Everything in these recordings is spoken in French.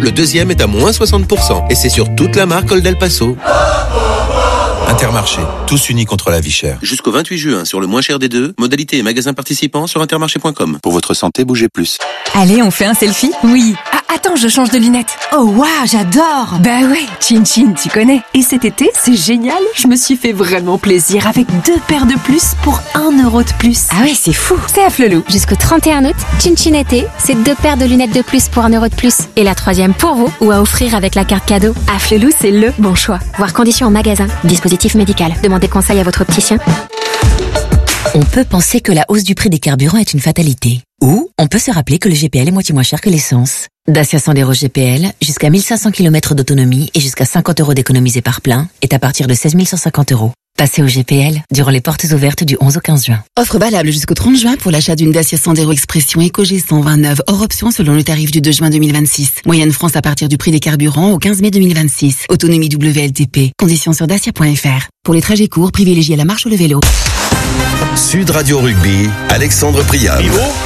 Le deuxième est à moins 60%. Et c'est sur toute la marque Col del Paso. Intermarché, tous unis contre la vie chère. Jusqu'au 28 juin, sur le moins cher des deux, modalités et magasins participants sur intermarché.com. Pour votre santé, bougez plus. Allez, on fait un selfie? Oui. Ah, attends, je change de lunettes. Oh, waouh, j'adore. Bah ouais, Chin Chin, tu connais. Et cet été, c'est génial. Je me suis fait vraiment plaisir avec 2 paires de plus pour 1 euro de plus. Ah ouais, c'est fou. C'est à Flelou. Jusqu'au 31 août, Chin Chin été, c'est 2 paires de lunettes de plus pour 1 euro de plus. Et la 3e pour vous ou à offrir avec la carte cadeau. À Flelou, c'est le bon choix. Voir conditions en magasin. Dispositif médical. Demandez conseil à votre opticien. On peut penser que la hausse du prix des carburants est une fatalité. Ou on peut se rappeler que le GPL est moitié moins cher que l'essence. Dacia Sandero GPL, jusqu'à 1500 km d'autonomie et jusqu'à 50 euros d'économisés par plein, est à partir de 16 150 euros. Passez au GPL durant les portes ouvertes du 11 au 15 juin. Offre valable jusqu'au 30 juin pour l'achat d'une Dacia Sandero Expression EcoG 129 hors option selon le tarif du 2 juin 2026. Moyenne France à partir du prix des carburants au 15 mai 2026. Autonomie WLTP. Conditions sur dacia.fr. Pour les trajets courts, privilégiez la marche ou le vélo. Sud Radio Rugby, Alexandre Prial.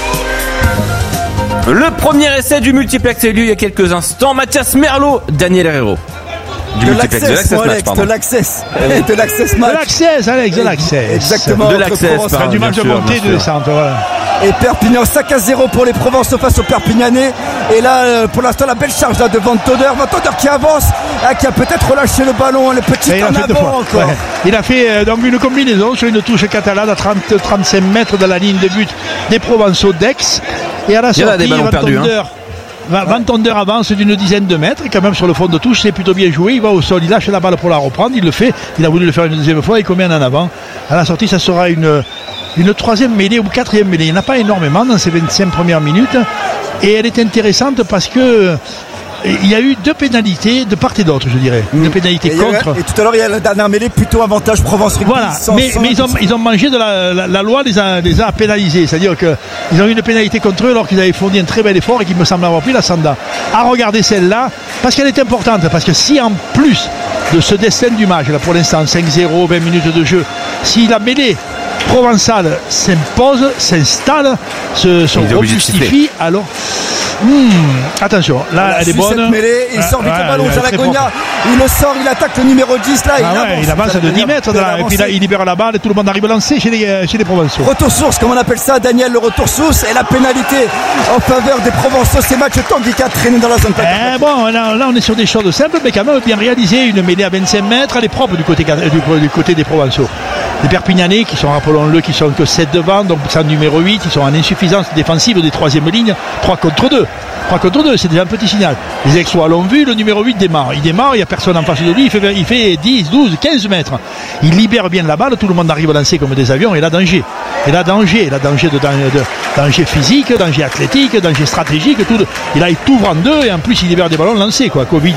Le premier essai du multiplex a eu lieu il y a quelques instants. Mathias Merlot, Daniel Herrero. De l'access match. De l'access, Alex, de l'access. Exactement. De l'access, du match de montée de descente, voilà. Et Perpignan 5-0 pour les Provençaux face aux Perpignanais. Et là, pour l'instant, la belle charge là de Van Tonder qui avance, qui a peut-être relâché le ballon, le petit en avant encore. Ouais. Il a fait donc une combinaison sur une touche catalane à 30-35 mètres de la ligne de but des Provençaux d'Aix. Et à la sortie, Van Tonder avance d'une dizaine de mètres, et quand même sur le fond de touche, c'est plutôt bien joué. Il va au sol, il lâche la balle pour la reprendre, il le fait. Il a voulu le faire une deuxième fois, il commet en avant. À la sortie, ça sera une troisième mêlée ou quatrième mêlée. Il n'y en a pas énormément dans ces 25 premières minutes. Et elle est intéressante parce que il y a eu 2 pénalités de part et d'autre, je dirais. 2 pénalités contre. Et tout à l'heure, il y a la dernière mêlée plutôt avantage Provence Rugby. Voilà, mais ils ont mangé de la loi les a pénalisés. C'est-à-dire qu'ils ont eu une pénalité contre eux alors qu'ils avaient fourni un très bel effort et qu'il me semble avoir pris la Sanda. À regarder celle-là, parce qu'elle est importante. Parce que si en plus de ce destin du match, là pour l'instant 5-0, 20 minutes de jeu, si la mêlée provençale s'impose, s'installe, se robustifie, alors... attention, là elle est bonne. Cette mêlée, il sort vite le ballon, Jalagonia, il le sort, il attaque le numéro 10 là, il avance de 10 mètres et puis là il libère la balle et tout le monde arrive à lancer chez les Provençaux. Retour source, comme on appelle ça, Daniel, le retour source et la pénalité en faveur des Provençaux. C'est match Tanguy qui a traîné dans la zone. Bon, là on est sur des choses simples, mais quand même bien réalisé. Une mêlée à 25 mètres, elle est propre du côté des Provençaux. Les Perpignanais qui sont, rappelons-le, qui sont que 7 devant, donc sans numéro 8, ils sont en insuffisance défensive des 3e lignes, 3 contre 2, c'est déjà un petit signal. Les Aixois l'ont vu, le numéro 8 démarre, il n'y a personne en face de lui, il fait 10, 12, 15 mètres. Il libère bien la balle, tout le monde arrive à lancer comme des avions, et là danger. Danger physique, danger athlétique, danger stratégique, il t'ouvre en deux et en plus il libère des ballons lancés, quoi. Covid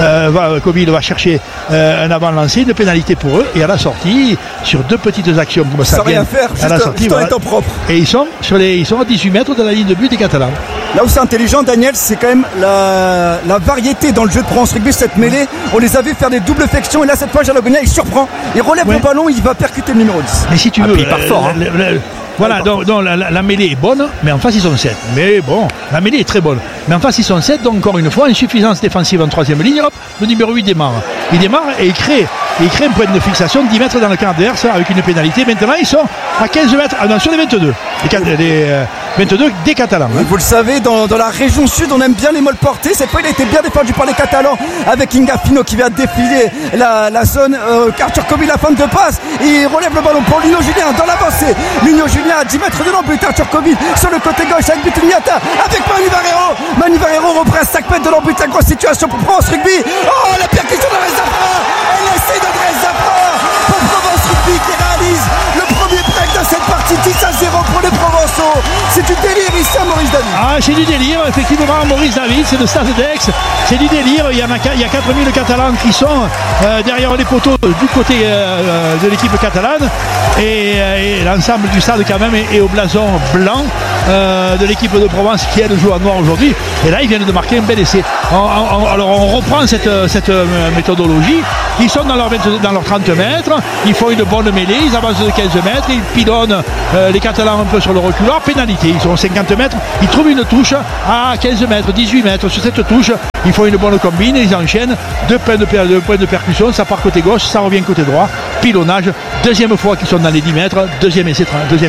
va chercher un avant lancé, une pénalité pour eux, et à la sortie, sur 2 petites actions comme ça, rien faire, à la sortie, en étant propre. Et ils sont à 18 mètres de la ligne de but des Catalans. Là où c'est intelligent, Daniel, c'est quand même la variété dans le jeu de Provence Rugby, cette mêlée. On les a vus faire des doubles flexions, et là cette fois Jalagonia il surprend, il relève le ballon, il va percuter le numéro 10. Mais si tu veux, il part fort. Voilà, donc la mêlée est bonne, mais en face ils sont 7. Mais bon, la mêlée est très bonne. Mais en face ils sont 7, donc encore une fois, insuffisance défensive en 3e ligne, hop, le numéro 8 démarre. Il démarre et il crée un point de fixation de 10 mètres dans le camp adverse avec une pénalité. Maintenant ils sont à 15 mètres, sur les 22. Les 22 des Catalans. Vous le savez, dans la région sud, on aime bien les molles portées. Cette fois, il a été bien défendu par les Catalans avec Inga Fino qui vient défiler la zone. Arthur Kobi, la fin de passe. Il relève le ballon pour Lino Julien dans l'avancée. Lino Julien à 10 mètres de l'embut. Arthur Kobi sur le côté gauche avec Butuniata avec Manu Barrero. Manu Barrero reprend 5 mètres de l'embut. La grosse situation pour Provence Rugby. Oh, la percussion de Zafra. Elle essaie de Zafra pour Provence Rugby qui réalise le premier break de cette partie. 10-0 pour les Provençaux. C'est du délire ici à Maurice David. C'est du délire, effectivement, Maurice David, c'est le stade d'Aix. C'est du délire. Il y a 4000 Catalans qui sont derrière les poteaux du côté de l'équipe catalane. Et l'ensemble du stade quand même est au blason blanc de l'équipe de Provence qui elle joue en noir aujourd'hui. Et là ils viennent de marquer un bel essai. Alors on reprend cette méthodologie Ils sont dans leurs 30 mètres, ils font une bonne mêlée, ils avancent de 15 mètres, ils pilonnent les Catalans un peu sur le reculeur, pénalité, ils sont 50 mètres, ils trouvent une touche à 15 mètres, 18 mètres. Sur cette touche, ils font une bonne combine, ils enchaînent, 2 points de percussion, ça part côté gauche, ça revient côté droit, pilonnage, deuxième fois qu'ils sont dans les 10 mètres, deuxième essai.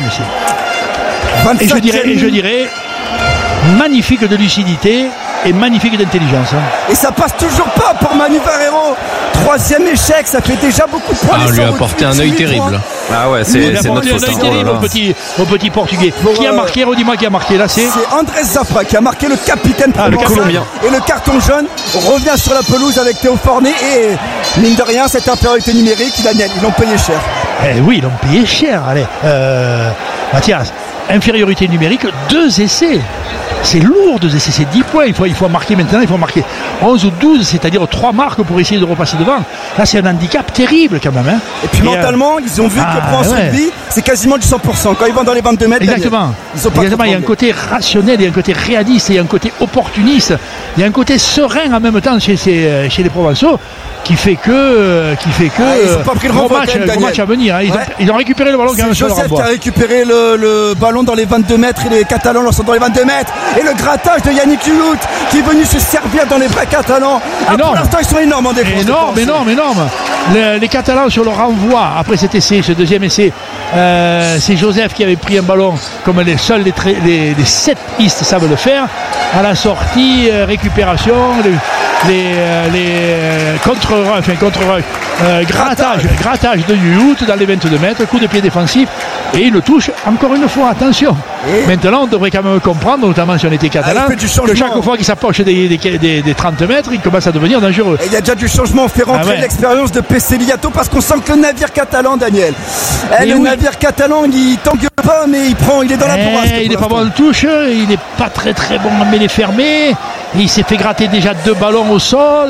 Et je dirais magnifique de lucidité et magnifique d'intelligence. Et ça passe toujours pas pour Manu Barreiro. 3e échec, ça fait déjà beaucoup de points. On lui a apporté un œil terrible. Ah ouais, c'est notre faute. Un œil terrible au petit portugais. Qui a marqué, redis-moi qui a marqué là, c'est Andrés Zafra qui a marqué, le capitaine le Colombien. Et le carton jaune revient sur la pelouse avec Théo Forné. Et mine de rien, cette infériorité numérique, Daniel, ils l'ont payé cher. Oui, ils l'ont payé cher. Allez, Mathias, infériorité numérique, 2 essais. C'est lourd, 2 essais, c'est 10 points. Il faut marquer maintenant, il faut marquer 11 ou 12, c'est-à-dire 3 marques pour essayer de repasser devant. Là, c'est un handicap terrible quand même. Et puis mentalement, ils ont vu que pour un rugby, c'est quasiment du 100%. Quand ils vont dans les 22 mètres, exactement. Il y a un côté rationnel, il y a un côté réaliste, il y a un côté opportuniste, il y a un côté serein en même temps chez les Provençaux qui fait que ils ont pas pris le gros match à venir. Ils ont récupéré le ballon quand même sur le renvoi. Joseph qui a récupéré le ballon dans les 22 mètres et les Catalans sont dans les 22 mètres. Et le grattage de Yannick Hulout qui est venu se servir dans les bras catalans. Pour l'instant, ils sont énormes en défense. Énorme. Les Catalans sur le renvoi, après cet essai, ce deuxième essai, c'est Joseph qui avait pris un ballon comme les 7 pistes savent le faire. À la sortie, récupération, les contre-rush, grattage de Hulout dans les 22 mètres, coup de pied défensif et une touche, encore une fois, attention. Maintenant, on devrait quand même comprendre, notamment si on était catalan, que chaque fois qu'il s'approche des 30 mètres, il commence à devenir dangereux. Et il y a déjà du changement, on fait rentrer l'expérience de Peseliato parce qu'on sent que le navire catalan, Daniel. Navire catalan, il tangue pas, mais il est dans la bourrasque. Il n'est pas bon de touche, il n'est pas très très bon à mêler fermé. Il s'est fait gratter déjà 2 ballons au sol.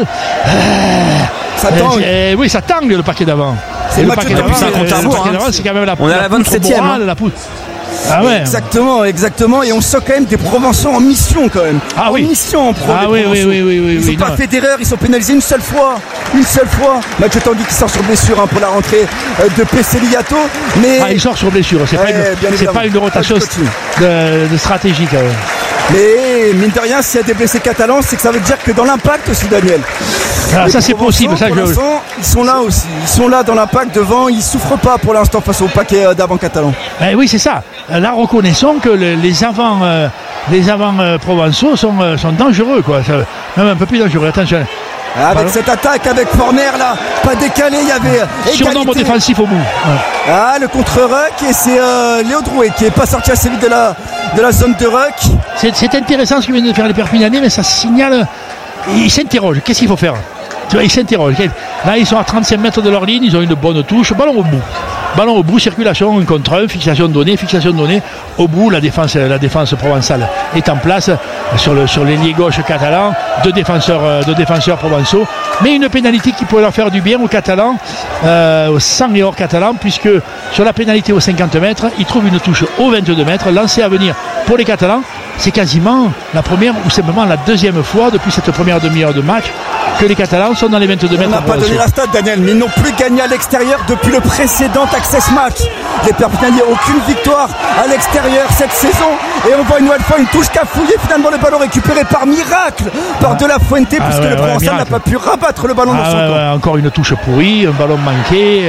Ça tangue. Oui, ça tangue le paquet d'avant. C'est le paquet d'avant, c'est quand même la on est à la 27e. Exactement. Et on sent quand même des Provençaux en mission quand même. Mission en pro. Oui. Ils n'ont pas fait d'erreur, ils sont pénalisés une seule fois. Mathieu Tanguy qui sort sur blessure pour la rentrée de Peseliato. Mais il sort sur blessure, c'est pas une rotation de stratégie quand même. Mais mine de rien, s'il y a des blessés catalans, c'est que ça veut dire que dans l'impact aussi, Daniel. Ça c'est possible. Ils sont là aussi. Ils sont là dans l'impact devant. Ils souffrent pas pour l'instant face au paquet d'avant catalans. Oui, c'est ça. Là, reconnaissons que les avants provençaux sont dangereux, quoi. Même un peu plus dangereux. Attention. Avec cette attaque avec Forner là, pas décalé, il y avait surnombre défensif au bout. Le contre-ruck et c'est Léo Drouet qui est pas sorti assez vite de la zone de ruck. C'est intéressant ce que viennent de faire les Perpignanais, mais ça signale. Ils s'interrogent. Qu'est-ce qu'il faut faire? Ils s'interrogent. Là, ils sont à 35 mètres de leur ligne, ils ont une bonne touche, ballon au bout, circulation 1 contre 1, fixation donnée, au bout, la défense provençale est en place sur l'ailier gauche catalan, deux défenseurs provençaux, mais une pénalité qui pourrait leur faire du bien aux Catalans, sans et hors catalan, puisque sur la pénalité aux 50 mètres, ils trouvent une touche aux 22 mètres, lancée à venir pour les Catalans. C'est quasiment la première ou simplement la deuxième fois depuis cette première demi-heure de match que les Catalans sont dans les 22 mètres. On n'a pas donné la stat, Daniel, mais ils n'ont plus gagné à l'extérieur depuis le précédent Access Match. Les Perpignanais, aucune victoire à l'extérieur cette saison. Et on voit une nouvelle fois une touche cafouillée. Finalement, le ballon récupéré par miracle par De La Fuente, puisque le Provençal n'a pas pu rabattre le ballon dans son camp. Encore une touche pourrie, un ballon manqué.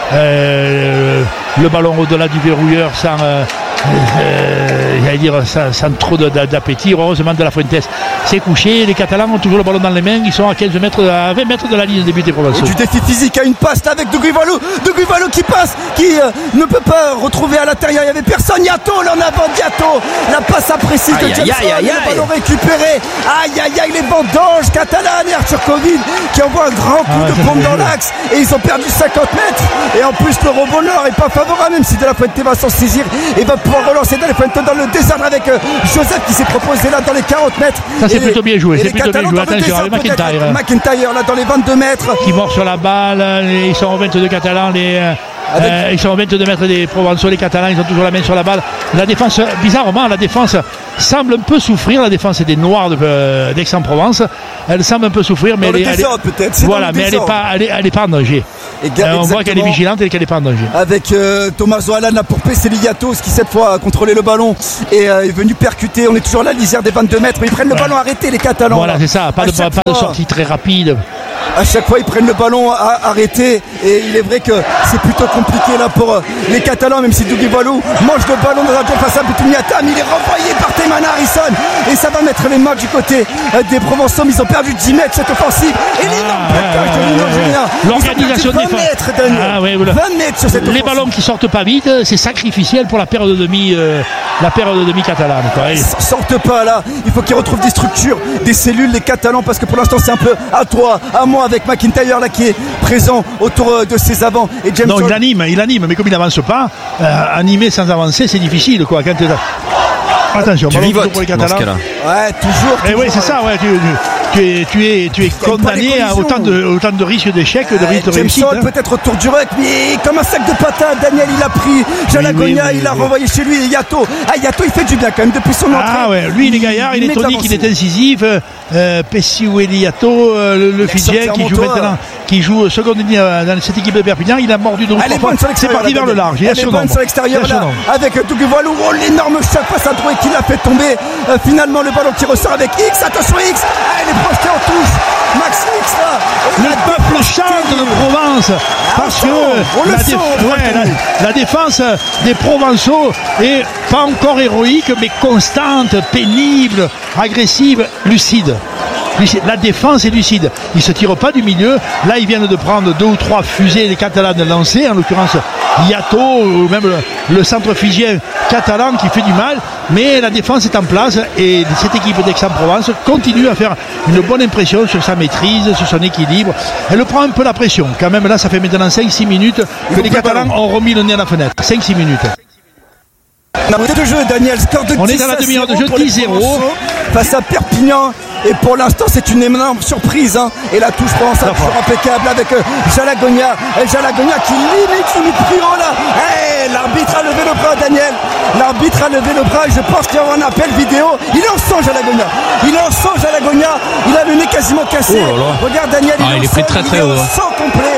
Le ballon au-delà du verrouilleur sans trop d'appétit. Heureusement, De La Fuente s'est couché. Les Catalans ont toujours le ballon dans les mains. Ils sont à 15 mètres, à 20 mètres de la ligne de début des Provençaux. Du défi physique à une passe avec De Guivalo qui passe, qui ne peut pas retrouver à l'intérieur. Il n'y avait personne. Yato, là en avant, Yato. La passe imprécise de James Roy. Le ballon récupéré. Les vendanges catalanes et Arthur Coville qui envoie un grand coup de pompe dans l'axe. Et ils ont perdu 50 mètres. Et en plus, le rebond nord n'est pas favorable, même si De La Fuente va s'en saisir et va pouvoir relancer De La Fuente dans le désordre avec Joseph qui s'est proposé là dans les 40 mètres. Ça, c'est plutôt bien joué. Attention, avec McIntyre là dans les 22 mètres. Qui mord sur la balle. Ils sont au 22 Catalans. Ils sont à 22 mètres des Provençaux, les Catalans, ils ont toujours la main sur la balle. La défense, bizarrement, la défense semble un peu souffrir. La défense des Noirs d'Aix-en-Provence. Elle semble un peu souffrir, mais elle n'est pas en danger. On voit qu'elle est vigilante et qu'elle n'est pas en danger. Avec Tommaso Allan là pour Pesceliatos qui cette fois a contrôlé le ballon et est venu percuter. On est toujours à la lisière des 22 mètres, mais ils prennent le ballon arrêté, les Catalans. Voilà, c'est ça, pas de sortie très rapide. À chaque fois ils prennent le ballon arrêté et il est vrai que c'est plutôt compliqué là pour les Catalans, même si Dougie Valou mange le ballon dans la duel face à Boutouniata, mais il est renvoyé par Teyman Harrison et ça va mettre les marques du côté des Provençaux, mais ils ont perdu 10 mètres cette offensive et l'énorme plaquage de Lino Julien. L'organisation de 20 mètres, Daniel. 20 mètres sur cette offensive. Les ballons qui sortent pas vite, c'est sacrificiel pour la paire de demi catalane. Ils sortent pas là, il faut qu'ils retrouvent des structures, des cellules, les Catalans, parce que pour l'instant c'est un peu à toi, à moi, avec McIntyre là qui est présent autour de ses avants et James. Non, il anime, mais comme il n'avance pas, animer sans avancer, c'est difficile quoi. Quand attention, tu vivotes pour les Catalans. Ouais, toujours. Et oui, c'est ça, ouais. Tu es condamné à autant de risques d'échec que de risques de réussite. Jameson peut-être autour du ruck, mais comme un sac de patates, Daniel il a pris Jalagonia, il a renvoyé chez lui et Yato. Yato il fait du bien quand même depuis son entrée. Ah ouais, lui il est gaillard, il est tonique, il est incisif. Pessioueli Yato, le Fidjien qui joue seconde ligne dans cette équipe de Perpignan, il a mordu donc c'est parti vers le large. Elle est bonne sur l'extérieur là, avec Dougie Valou, l'énorme choc face à Drouet qui l'a fait tomber. Finalement le ballon qui ressort avec X, attention X, elle est projetée en touche. Max X là. Le peuple chante de Provence parce que la défense des Provençaux est pas encore héroïque mais constante, pénible, agressive, lucide. La défense est lucide. Ils ne se tirent pas du milieu. Là, ils viennent de prendre 2 ou 3 fusées des Catalans lancées, en l'occurrence Yato ou même le centre fidjien catalan qui fait du mal. Mais la défense est en place et cette équipe d'Aix-en-Provence continue à faire une bonne impression sur sa maîtrise, sur son équilibre. Elle prend un peu la pression. Quand même, là, ça fait maintenant 5-6 minutes que les Catalans ont remis le nez à la fenêtre. 5-6 minutes. On a de jeu, Daniel, score de 10. On est dans la demi-heure de jeu, 10-0 face à Perpignan. Et pour l'instant, c'est une énorme surprise. Et la touche Provence toujours impeccable avec Jalagonia. Jalagonia qui limite Priro là. L'arbitre a levé le bras, Daniel. L'arbitre a levé le bras et je pense qu'il y aura un appel vidéo. Il est en sang, Jalagonia. Il a le nez quasiment cassé. Regarde, Daniel. Il est pris très très haut. Sang complet.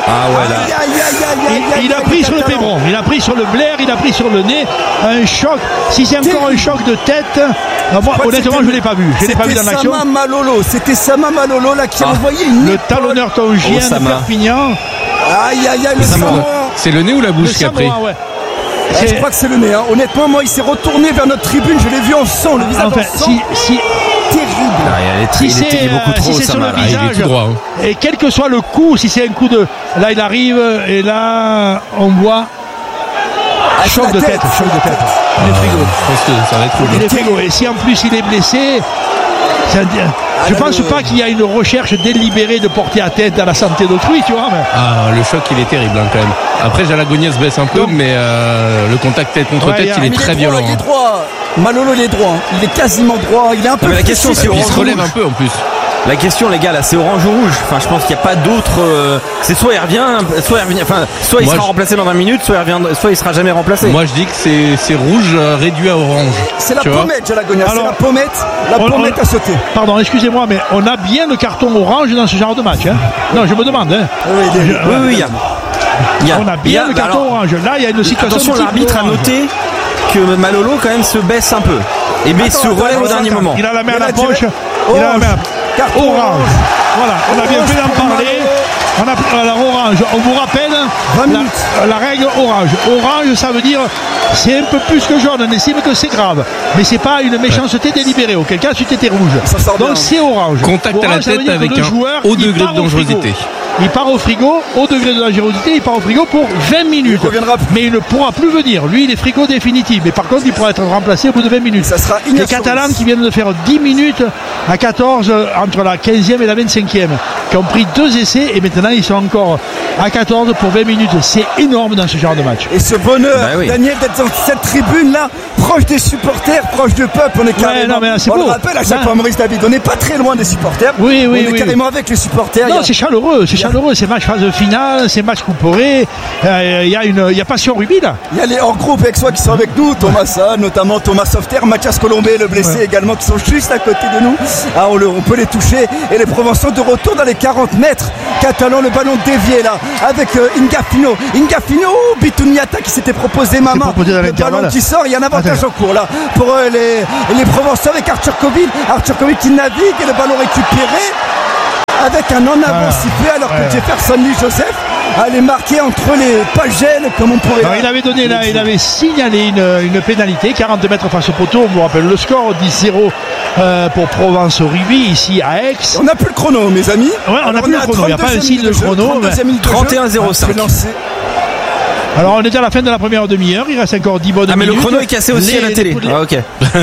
Il a pris sur le pébron. Il a pris sur le blaire. Il a pris sur le nez. Un choc. Si c'est encore un choc de tête. Moi, honnêtement, je ne l'ai pas vu. Je ne l'ai pas vu dans l'action. C'était Sama Malolo là qui a envoyé le talonneur tongien de Perpignan. Le sang. C'est le nez ou la bouche qui a pris? Je crois que c'est le nez. Honnêtement, moi, il s'est retourné vers notre tribune. Je l'ai vu en sang. Le visage en sang. Terrible. Il est beaucoup trop, Sama. Il est tout droit. Et quel que soit le coup, si c'est un coup de. Là, il arrive et là, on voit. Choc de tête. Il est frigo. Je pense que ça va être Il est frigo. Et si en plus il est blessé. Je pense pas qu'il y a une recherche délibérée de porter atteinte à la santé d'autrui, tu vois. Mais... le choc, il est terrible quand même. Après, Jalagonia se baisse un peu, mais le contact tête contre tête, il est très violent. Il est droit. Malolo, il est droit. Il est quasiment droit. Il est un peu. Mais la question, c'est qu'il se relève un peu en plus. La question, les gars, là, c'est orange ou rouge. Enfin, je pense qu'il n'y a pas d'autre. C'est soit il revient, enfin, soit il sera remplacé dans 20 minutes, soit il sera jamais remplacé. Moi, je dis que c'est rouge réduit à orange. C'est la pommette, Jalagonia. C'est la pommette. La pommette a sauté. Pardon, excusez-moi, mais on a bien le carton orange dans ce genre de match. Hein. Non, je me demande. Hein. Oui, on a bien le carton orange. Là, il y a une situation. Attention, l'arbitre a noté que Malolo quand même se baisse un peu et se relève au dernier moment. Il a la main à la poche. Il a la main. Orange. Voilà, on a bien fait d'en parler. Alors orange, on vous rappelle la règle orange. Orange, ça veut dire c'est un peu plus que jaune, on estime que c'est grave. Mais c'est pas une méchanceté délibérée. Auquel cas, tu étais rouge. Donc c'est orange. Contact à la tête avec un haut degré de dangerosité. Il part au frigo, au degré de dangerosité, il part au frigo pour 20 minutes. Mais il ne pourra plus venir. Lui, il est frigo définitif. Mais par contre, il pourra être remplacé au bout de 20 minutes. Ça sera les Catalans qui viennent de faire 10 minutes à 14 entre la 15e et la 25e, qui ont pris 2 essais et maintenant ils sont encore à 14 pour 20 minutes. C'est énorme dans ce genre de match. Et ce bonheur, Daniel, d'être dans cette tribune-là, proche des supporters, proche du peuple. On est carrément. On le rappelle à chaque fois, Maurice David, on n'est pas très loin des supporters. Oui, on est carrément avec les supporters. Non, c'est chaleureux. chaleureux, c'est match phase finale, c'est match couperé. Il y a passion rugby là. Il y a les hors groupe avec soi qui sont avec nous, Thomas Sahn, notamment Thomas Softer, Mathias Colombé, le blessé également, qui sont juste à côté de nous. Ah, on peut les toucher. Et les Provençaux de retour dans les 40 mètres. Catalan, le ballon dévié là, avec Ingafino, Bituniata qui s'était proposé Mama. Le ballon qui sort, il y a un avantage en cours là pour les Provençaux avec Arthur Coville qui navigue et le ballon récupéré avec un en avant sifflé alors que Jefferson Lee Joseph allait marquer entre les pagelles comme on pourrait. Alors, il avait signalé une pénalité 40 mètres face au poteau. On vous rappelle le score 10-0 pour Provence au rugby ici à Aix. On n'a plus le chrono mes amis. Ouais, on n'a plus le chrono, il n'y a pas un signe de chrono. 31-05. Alors on est à la fin de la première demi-heure, il reste encore 10 bonnes minutes. Mais le chrono est cassé aussi à la télé. Ok.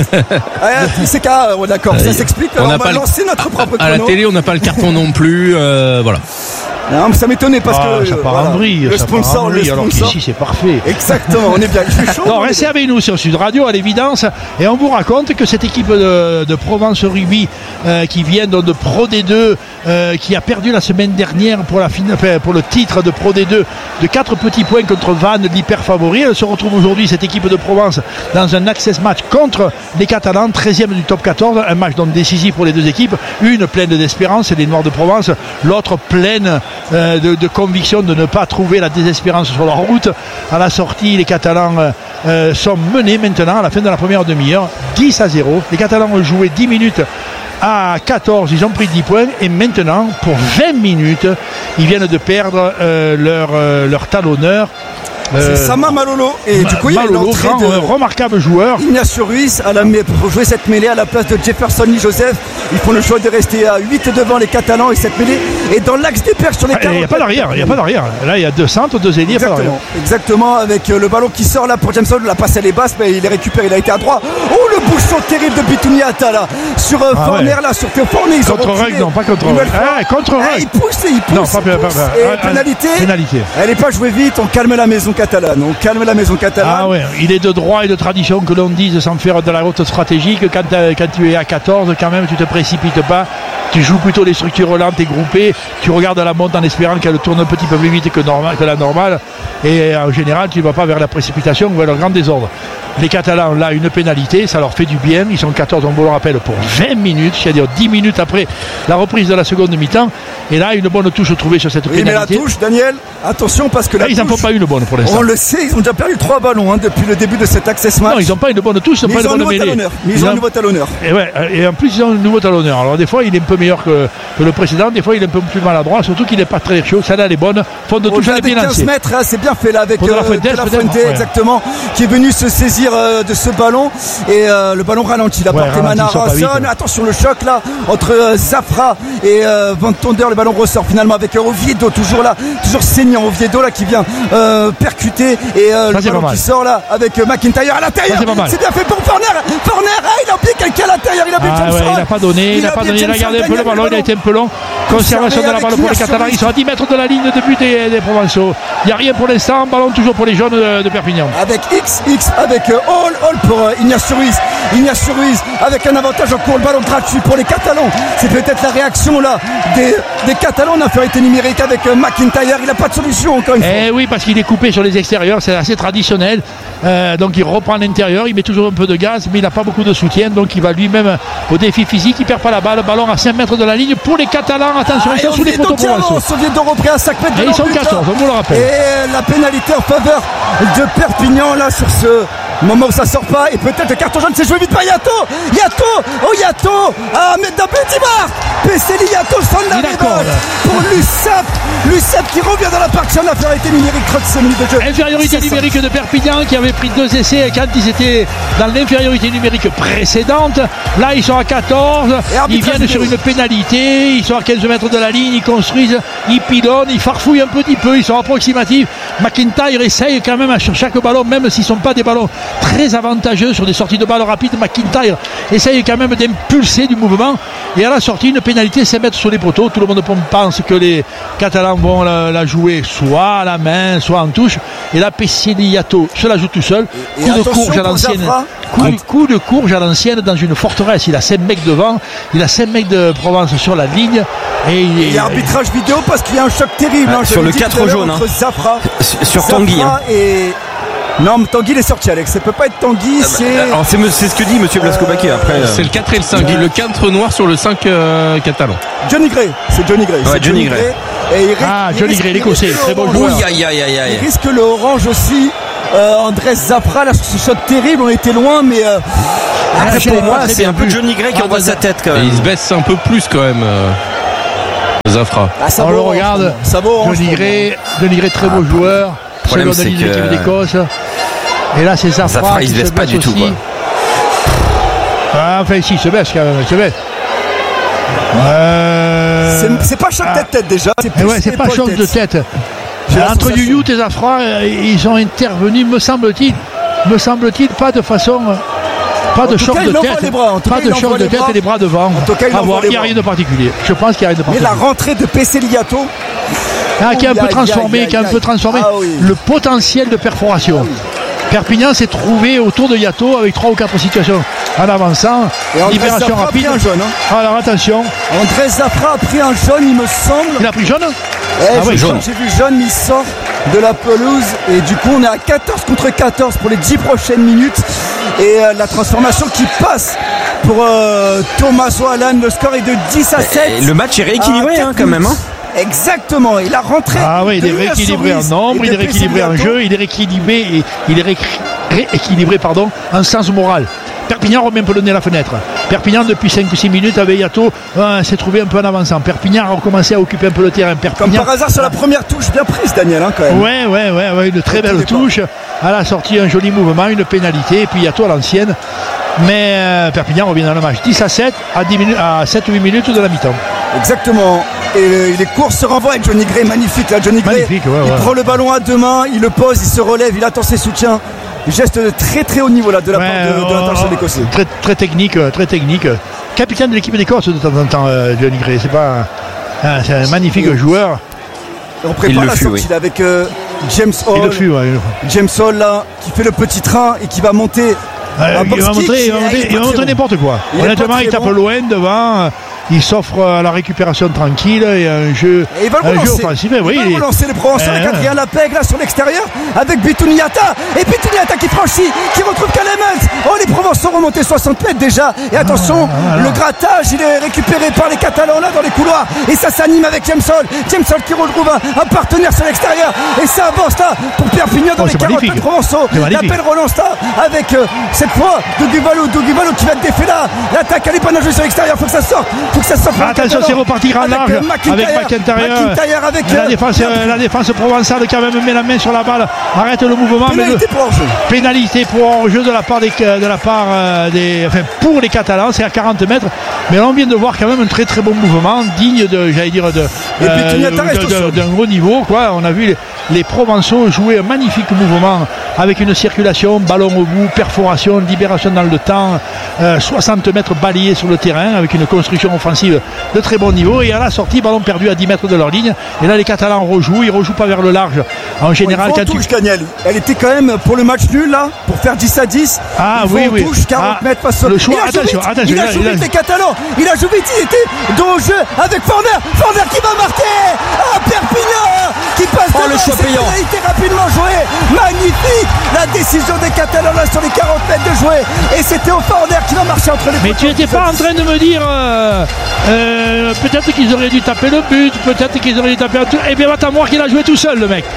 C'est d'accord, ça s'explique. On va lancer notre propre chrono. À la télé, on n'a pas le carton non plus. Voilà. Non, mais ça m'étonnait parce que ça part en vrille, le sponsor, alors qu'ici c'est parfait. Exactement, on est bien. Non, restez avec nous sur Sud Radio à l'évidence et on vous raconte que cette équipe de Provence Rugby qui vient de Pro D2 qui a perdu la semaine dernière pour le titre de Pro D2 de 4 petits points contre Vannes, l'hyper favori. Elle se retrouve aujourd'hui, cette équipe de Provence, dans un access match contre les Catalans, 13e du top 14, un match donc décisif pour les deux équipes, une pleine d'espérance, les Noirs de Provence, l'autre pleine de conviction de ne pas trouver la désespérance sur leur route. À la sortie, les Catalans sont menés maintenant à la fin de la première demi-heure 10-0. Les Catalans ont joué 10 minutes à 14, ils ont pris 10 points et maintenant pour 20 minutes ils viennent de perdre leur talonneur. C'est Sama Malolo et du coup il y a une entrée de remarquable joueur Ignacio Ruiz pour jouer cette mêlée à la place de Jefferson Lee Joseph. Ils font le choix de rester à 8 devant les Catalans et cette mêlée est dans l'axe des perches sur les 40. Il n'y a pas d'arrière, là il y a 2 centres, 2 ailiers. Exactement, avec le ballon qui sort là pour Jameson, la passe elle est basse mais il est récupéré, il a été à droit. Oh le bouchon terrible de Bituniata là sur Forner là sur Théo Forner. Contre Rug, non pas contre Rug. Contre Rug. Il pousse. Non, pas pénalité. Elle n'est pas jouée vite, on calme la maison catalane. Ah ouais, il est de droit et de tradition que l'on dise sans faire de la route stratégique. Quand tu es à 14, quand même, tu te précipites pas. Tu joues plutôt les structures lentes et groupées. Tu regardes la montre en espérant qu'elle tourne un petit peu plus vite que la normale. Et en général, tu ne vas pas vers la précipitation ou vers le grand désordre. Les Catalans, là, une pénalité, ça leur fait du bien. Ils sont 14, on vous le rappelle, pour 20 minutes, c'est-à-dire 10 minutes après la reprise de la seconde mi-temps. Et là, une bonne touche trouvée sur cette pénalité. Mais la touche, Daniel, attention parce que ils n'en font pas une bonne pour l'instant. On le sait, ils ont déjà perdu 3 ballons depuis le début de cet access match. Non, ils n'ont pas une bonne touche, ils n'ont pas une bonne mêlée. Ils ont un nouveau talonneur. Et en plus, ils ont un nouveau talonneur. Alors, des fois, il est un peu meilleur que le précédent, des fois, il est un peu plus maladroit, surtout qu'il n'est pas très chaud. Celle-là, elle est bonne. Fond de touche, elle est bien lancée. 15 mètres, c'est bien fait là avec De La Fuente, exactement, qui est venu se saisir de ce ballon. Et le ballon ralentit. La portée Mana Ranson. Attention, le choc là entre Zafra et Van Tonder. Le ballon ressort finalement avec Oviedo, toujours là, toujours saignant. Oviedo là qui vient percuter et le ballon qui sort là avec McIntyre à l'intérieur. C'est bien fait pour Forner. Il a oublié quelqu'un à l'intérieur. Il n'a pas donné. Il a gardé un peu le ballon. Il a été un peu long. Conservation de la balle pour les Catalans. Ils sont à 10 mètres de la ligne de but des Provençaux. Il n'y a rien pour l'instant. Ballon toujours pour les jaunes de Perpignan. Avec XX, avec All pour Ignacio Ruiz avec un avantage en cours. Le ballon gratuit pour les Catalans. C'est peut-être la réaction là des Catalans en infériorité numérique avec McIntyre. Il n'a pas de solution encore une fois. Oui, parce qu'il est coupé sur les extérieurs. C'est assez traditionnel. Donc il reprend l'intérieur. Il met toujours un peu de gaz, mais il n'a pas beaucoup de soutien. Donc il va lui-même au défi physique. Il ne perd pas la balle. Le ballon à 5 mètres de la ligne pour les Catalans. Attention, ils sont sous les poteaux provençaux. Oviedo repris à 5 mètres de ils sont 14, on vous le rappelle. Et la pénalité en faveur de Perpignan là sur ce moment où ça sort pas. Et peut-être le carton jaune s'est joué vite par Yato. Ahmed Dabedi marque. Pesseli Yato pour l'USAP qui revient dans la partie en infériorité numérique. 35 minutes de jeu. Infériorité numérique de Perpignan qui avait pris 2 essais quand ils étaient dans l'infériorité numérique précédente. Là ils sont à 14. Ils viennent sur une pénalité. Ils sont à 15 mètres de la ligne. Ils construisent, ils pilonnent, ils farfouillent un petit peu. Ils sont approximatifs. McIntyre essaye quand même sur chaque ballon, même s'ils ne sont pas des ballons très avantageux sur des sorties de balles rapides. McIntyre essaye quand même d'impulser du mouvement. Et à la sortie, une pénalité 5 mètres sur les poteaux. Tout le monde pense que les Catalans vont la jouer soit à la main, soit en touche. Et là, Pessiliato se la joue tout seul. Coup de courge à l'ancienne. Coup de courge à l'ancienne dans une forteresse. Il a 5 mecs devant. Il a 5 mecs de Provence sur la ligne. Et il y a arbitrage vidéo parce qu'il y a un choc terrible. Sur le 4 jaune. Entre Zafra, sur Tanguy. Et... Non, mais Tanguy il est sorti, Alex. Ça peut pas être Tanguy, c'est ce que dit Monsieur Blasco-Baquet. Après, c'est le 4 et le 5. Le 4 noir sur le 5 catalan. Johnny Gray. C'est Johnny Gray. Ouais, Johnny Gray. Johnny Gray, l'écossais. Très bon joueur. Il risque le orange aussi. Andrés Zafra, là, ce shot terrible. On était loin, mais. Pour moi, c'est un peu Johnny Gray qui envoie sa tête quand même. Et il se baisse un peu plus quand même. Zafra. On le regarde. Johnny Gray, très beau joueur. Le problème, c'est l'équipe d'Écosse. Et là, c'est Zafra il se baisse pas du tout, quoi. Enfin, si, il se baisse quand même. Il se baisse. C'est pas choc de tête déjà. C'est pas choc de tête. Entre Youyou et Zafra, ils ont intervenu, me semble-t-il, pas de façon. Pas de choc de tête. Pas de choc de tête et les bras devant. Il n'y a rien de particulier. Je pense qu'il n'y a rien de particulier. Mais la rentrée de Pessiliato. Qui a un peu transformé, le potentiel de perforation. Perpignan s'est trouvé autour de Yato avec 3 ou 4 situations en avançant. Libération rapide. Alors attention. Andrés Zafra a pris un jaune, il me semble. Il a pris jaune jaune. J'ai vu jaune, il sort de la pelouse. Et du coup, on est à 14 contre 14 pour les 10 prochaines minutes. Et la transformation qui passe pour Tommaso Alan. Le score est de 10 à 7. Et le match est rééquilibré quand même. Exactement, il a rentré. Il est rééquilibré en nombre, il est rééquilibré en jeu, il est rééquilibré en sens moral. Perpignan remet un peu le nez à la fenêtre. Perpignan depuis 5 ou 6 minutes avec Yato s'est trouvé un peu en avançant. Perpignan a recommencé à occuper un peu le terrain. Comme par hasard sur la première touche bien prise, Daniel, quand même. Ouais, une très belle touche. À la sortie, un joli mouvement, une pénalité, et puis Yato à l'ancienne. Mais Perpignan revient dans le match 10 à 7 à 7 ou 8 minutes de la mi-temps. Exactement. Et les courses se renvoient avec Johnny Gray, magnifique là, Johnny Gray. Il prend le ballon à deux mains, il le pose, il se relève, il attend ses soutiens. Geste de très très haut niveau là de la part de l'international écossais. Très technique. Capitaine de l'équipe d'Écosse de temps en temps, Johnny Gray. C'est un magnifique joueur. On prépare la sortie là, avec James Hall. James Hall là, qui fait le petit train et qui va monter. Il va montrer n'importe quoi. Honnêtement, il tape loin devant. Il s'offre à la récupération tranquille et un jeu offensif. Il va relancer les Provençaux avec Adrien Lapègue là sur l'extérieur avec Bituniata. Et Bituniata qui franchit, qui retrouve Calemens. Les Provençaux remontés 60 mètres déjà. Et attention, le grattage, il est récupéré par les Catalans là dans les couloirs. Et ça s'anime avec James Hall. James Hall qui retrouve un partenaire sur l'extérieur. Et ça avance là pour Perpignan dans les 40 mètres Provençaux. L'appel relance là avec cette fois Duguvalo qui va défier là. L'attaque, elle est pas nageuse sur l'extérieur. Faut que ça sorte. Attention, c'est reparti en large avec McIntyre avec la défense provençale qui a même mis la main sur la balle. Arrête le mouvement. Pénalité pour hors-jeu pour les Catalans, c'est à 40 mètres. Mais là on vient de voir quand même un très très bon mouvement, digne d'un gros niveau, quoi. On a vu les Provençaux jouer un magnifique mouvement avec une circulation, ballon au bout, perforation, libération dans le temps, 60 mètres balayés sur le terrain avec une construction offensive de très bon niveau. Et à la sortie, ballon perdu à 10 mètres de leur ligne. Et là les Catalans rejouent, ils rejouent pas vers le large. En général, elle était quand même pour le match nul là, pour faire 10 à 10. Touche 40 mètres face au le choix. Il a joué vite les Catalans. Il a joué vite, il était dans le jeu avec Forner qui va marquer. Perpignan qui passe devant. Le choix payant. Il a été rapidement joué. Magnifique la décision des Catalans là sur les 40 mètres de jouer. Et c'était au Forner qui va marcher entre les. Mais tu n'étais pas en train de me dire peut-être qu'ils auraient dû taper le but, peut-être qu'ils auraient dû taper un truc. Et bien va voir qu'il a joué tout seul le mec.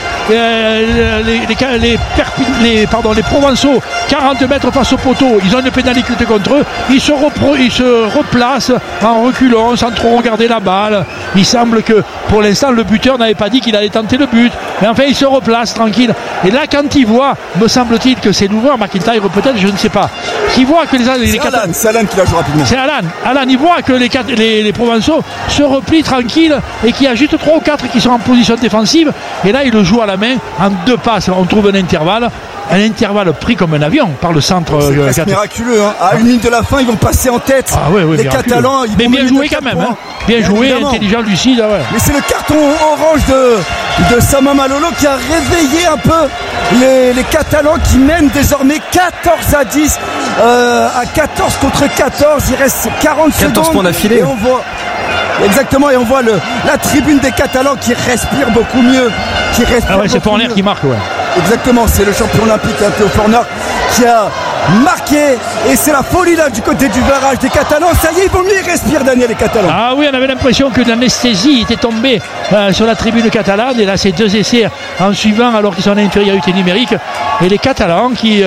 Les Provençaux 40 mètres face au poteau, ils ont une pénalité contre eux, ils se replacent en reculant sans trop regarder la balle. Il semble que pour l'instant le buteur n'avait pas dit qu'il allait tenter le but, mais enfin il se replace tranquille. Et là quand il voit, me semble-t-il que c'est l'ouvreur McIntyre, peut-être, je ne sais pas, qui voit que c'est Alan qui la joue rapidement. C'est Alan, il voit que les Provençaux se replient tranquille et qu'il y a juste 3 ou 4 qui sont en position défensive. Et là il le joue à la main en 2 passes, on trouve un intervalle. un intervalle pris comme un avion par le centre. C'est miraculeux. Hein. À une minute de la fin, ils vont passer en tête. Les Catalans. Mais bien joué quand même. Hein. Bien joué, évidemment. Intelligent, lucide. Ouais. Mais c'est le carton orange de Sama Malolo qui a réveillé un peu les Catalans qui mènent désormais 14-10 à 14 contre 14. Il reste 40 secondes. 14 points d'affilée. Et on voit. Exactement, et on voit la tribune des Catalans qui respire beaucoup mieux. C'est Forner qui marque, ouais. Exactement, c'est le champion olympique, Théo Forner, qui a marqué. Et c'est la folie là du côté du barrage des Catalans. Ça y est, ils vont mieux, ils respirent, Daniel, les Catalans. Ah oui, on avait l'impression que l'anesthésie était tombée sur la tribune catalane. Et là, c'est 2 essais en suivant alors qu'ils sont en infériorité numérique. Et les Catalans qui,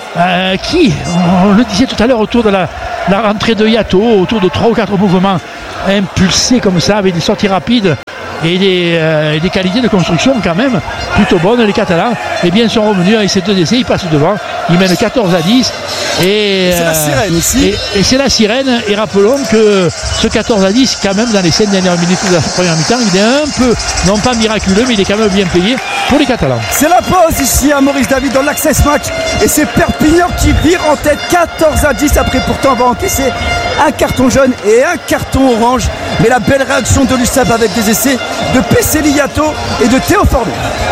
on le disait tout à l'heure, autour de la rentrée de Yato, autour de 3 ou 4 mouvements impulsés comme ça, avec des sorties rapides et des qualités de construction quand même plutôt bonnes. Les Catalans sont revenus avec ces 2 essais, ils passent devant, ils mènent 14-10 et c'est la sirène ici. Et c'est la sirène, et rappelons que ce 14-10 quand même dans les 5 dernières minutes de la première mi-temps, il est un peu, non pas miraculeux, mais il est quand même bien payé pour les Catalans. C'est la pause ici à Maurice David dans l'Access Match, et c'est Perpignan qui vire en tête 14-10 après pourtant avoir encaissé un carton jaune et un carton orange. Mais la belle réaction de l'USAP avec des essais de Peseli Yato et de Théo Forner.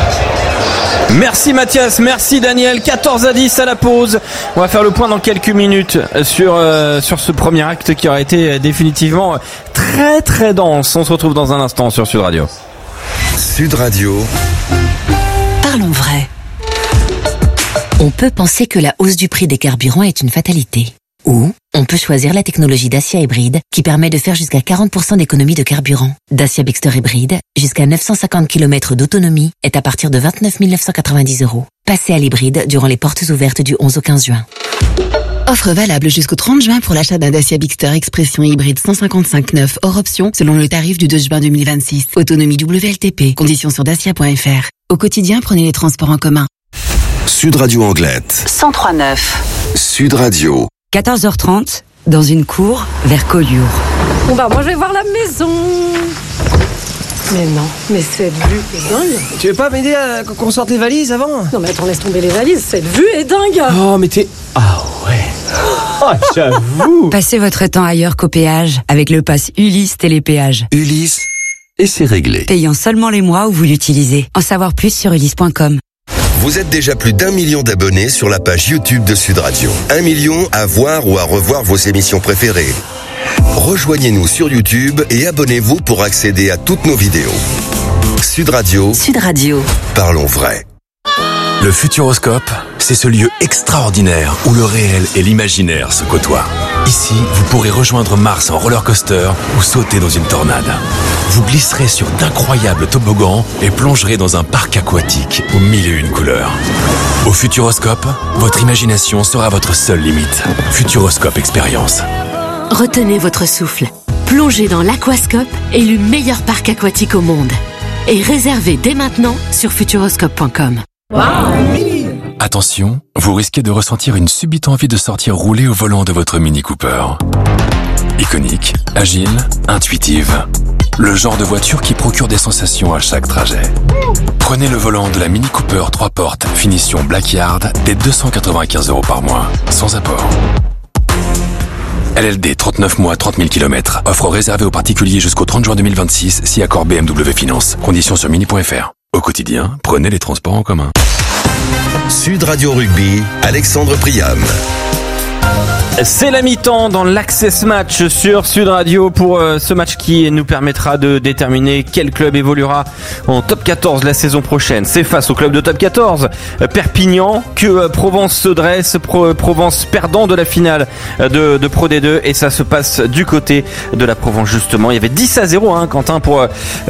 Merci Mathias, merci Daniel. 14-10 à la pause. On va faire le point dans quelques minutes sur ce premier acte qui aura été définitivement très très dense. On se retrouve dans un instant sur Sud Radio. Sud Radio. Parlons vrai. On peut penser que la hausse du prix des carburants est une fatalité. Ou on peut choisir la technologie Dacia Hybride qui permet de faire jusqu'à 40% d'économie de carburant. Dacia Bigster Hybride, jusqu'à 950 km d'autonomie, est à partir de 29 990 €. Passez à l'hybride durant les portes ouvertes du 11 au 15 juin. Offre valable jusqu'au 30 juin pour l'achat d'un Dacia Bigster Expression hybride 155/9 hors option selon le tarif du 2 juin 2026. Autonomie WLTP. Conditions sur dacia.fr. Au quotidien, prenez les transports en commun. Sud Radio Anglette. 103.9. Sud Radio. 14h30, dans une cour vers Collioure. Bon bah moi je vais voir la maison. Mais non, mais cette vue est dingue. Tu veux pas m'aider à qu'on sorte les valises avant? Non mais attends, laisse tomber les valises, cette vue est dingue. Oh mais t'es... Ah ouais. Oh j'avoue. Passez votre temps ailleurs qu'au péage avec le pass Ulysse Télépéage. Ulysse, et c'est réglé. Payant seulement les mois où vous l'utilisez. En savoir plus sur ulysse.com. Vous êtes déjà plus d'1 million d'abonnés sur la page YouTube de Sud Radio. 1 million à voir ou à revoir vos émissions préférées. Rejoignez-nous sur YouTube et abonnez-vous pour accéder à toutes nos vidéos. Sud Radio. Sud Radio. Parlons vrai. Le Futuroscope, c'est ce lieu extraordinaire où le réel et l'imaginaire se côtoient. Ici, vous pourrez rejoindre Mars en roller coaster ou sauter dans une tornade. Vous glisserez sur d'incroyables toboggans et plongerez dans un parc aquatique aux 1001 couleurs. Au Futuroscope, votre imagination sera votre seule limite. Futuroscope Expérience. Retenez votre souffle. Plongez dans l'Aquascope, élu meilleur parc aquatique au monde. Et réservez dès maintenant sur futuroscope.com. Attention, vous risquez de ressentir une subite envie de sortir rouler au volant de votre Mini Cooper. Iconique, agile, intuitive. Le genre de voiture qui procure des sensations à chaque trajet. Prenez le volant de la Mini Cooper 3 portes, finition Blackyard, dès 295 € par mois, sans apport. LLD 39 mois, 30 000 km. Offre réservée aux particuliers jusqu'au 30 juin 2026, si accord BMW Finance. Conditions sur mini.fr. Au quotidien, prenez les transports en commun. Sud Radio Rugby, Alexandre Priam. C'est la mi-temps dans l'Access Match sur Sud Radio pour ce match qui nous permettra de déterminer quel club évoluera en top 14 la saison prochaine. C'est face au club de top 14 Perpignan que Provence se dresse, Provence perdant de la finale de Pro D2, et ça se passe du côté de la Provence justement. Il y avait 10-0 Quentin pour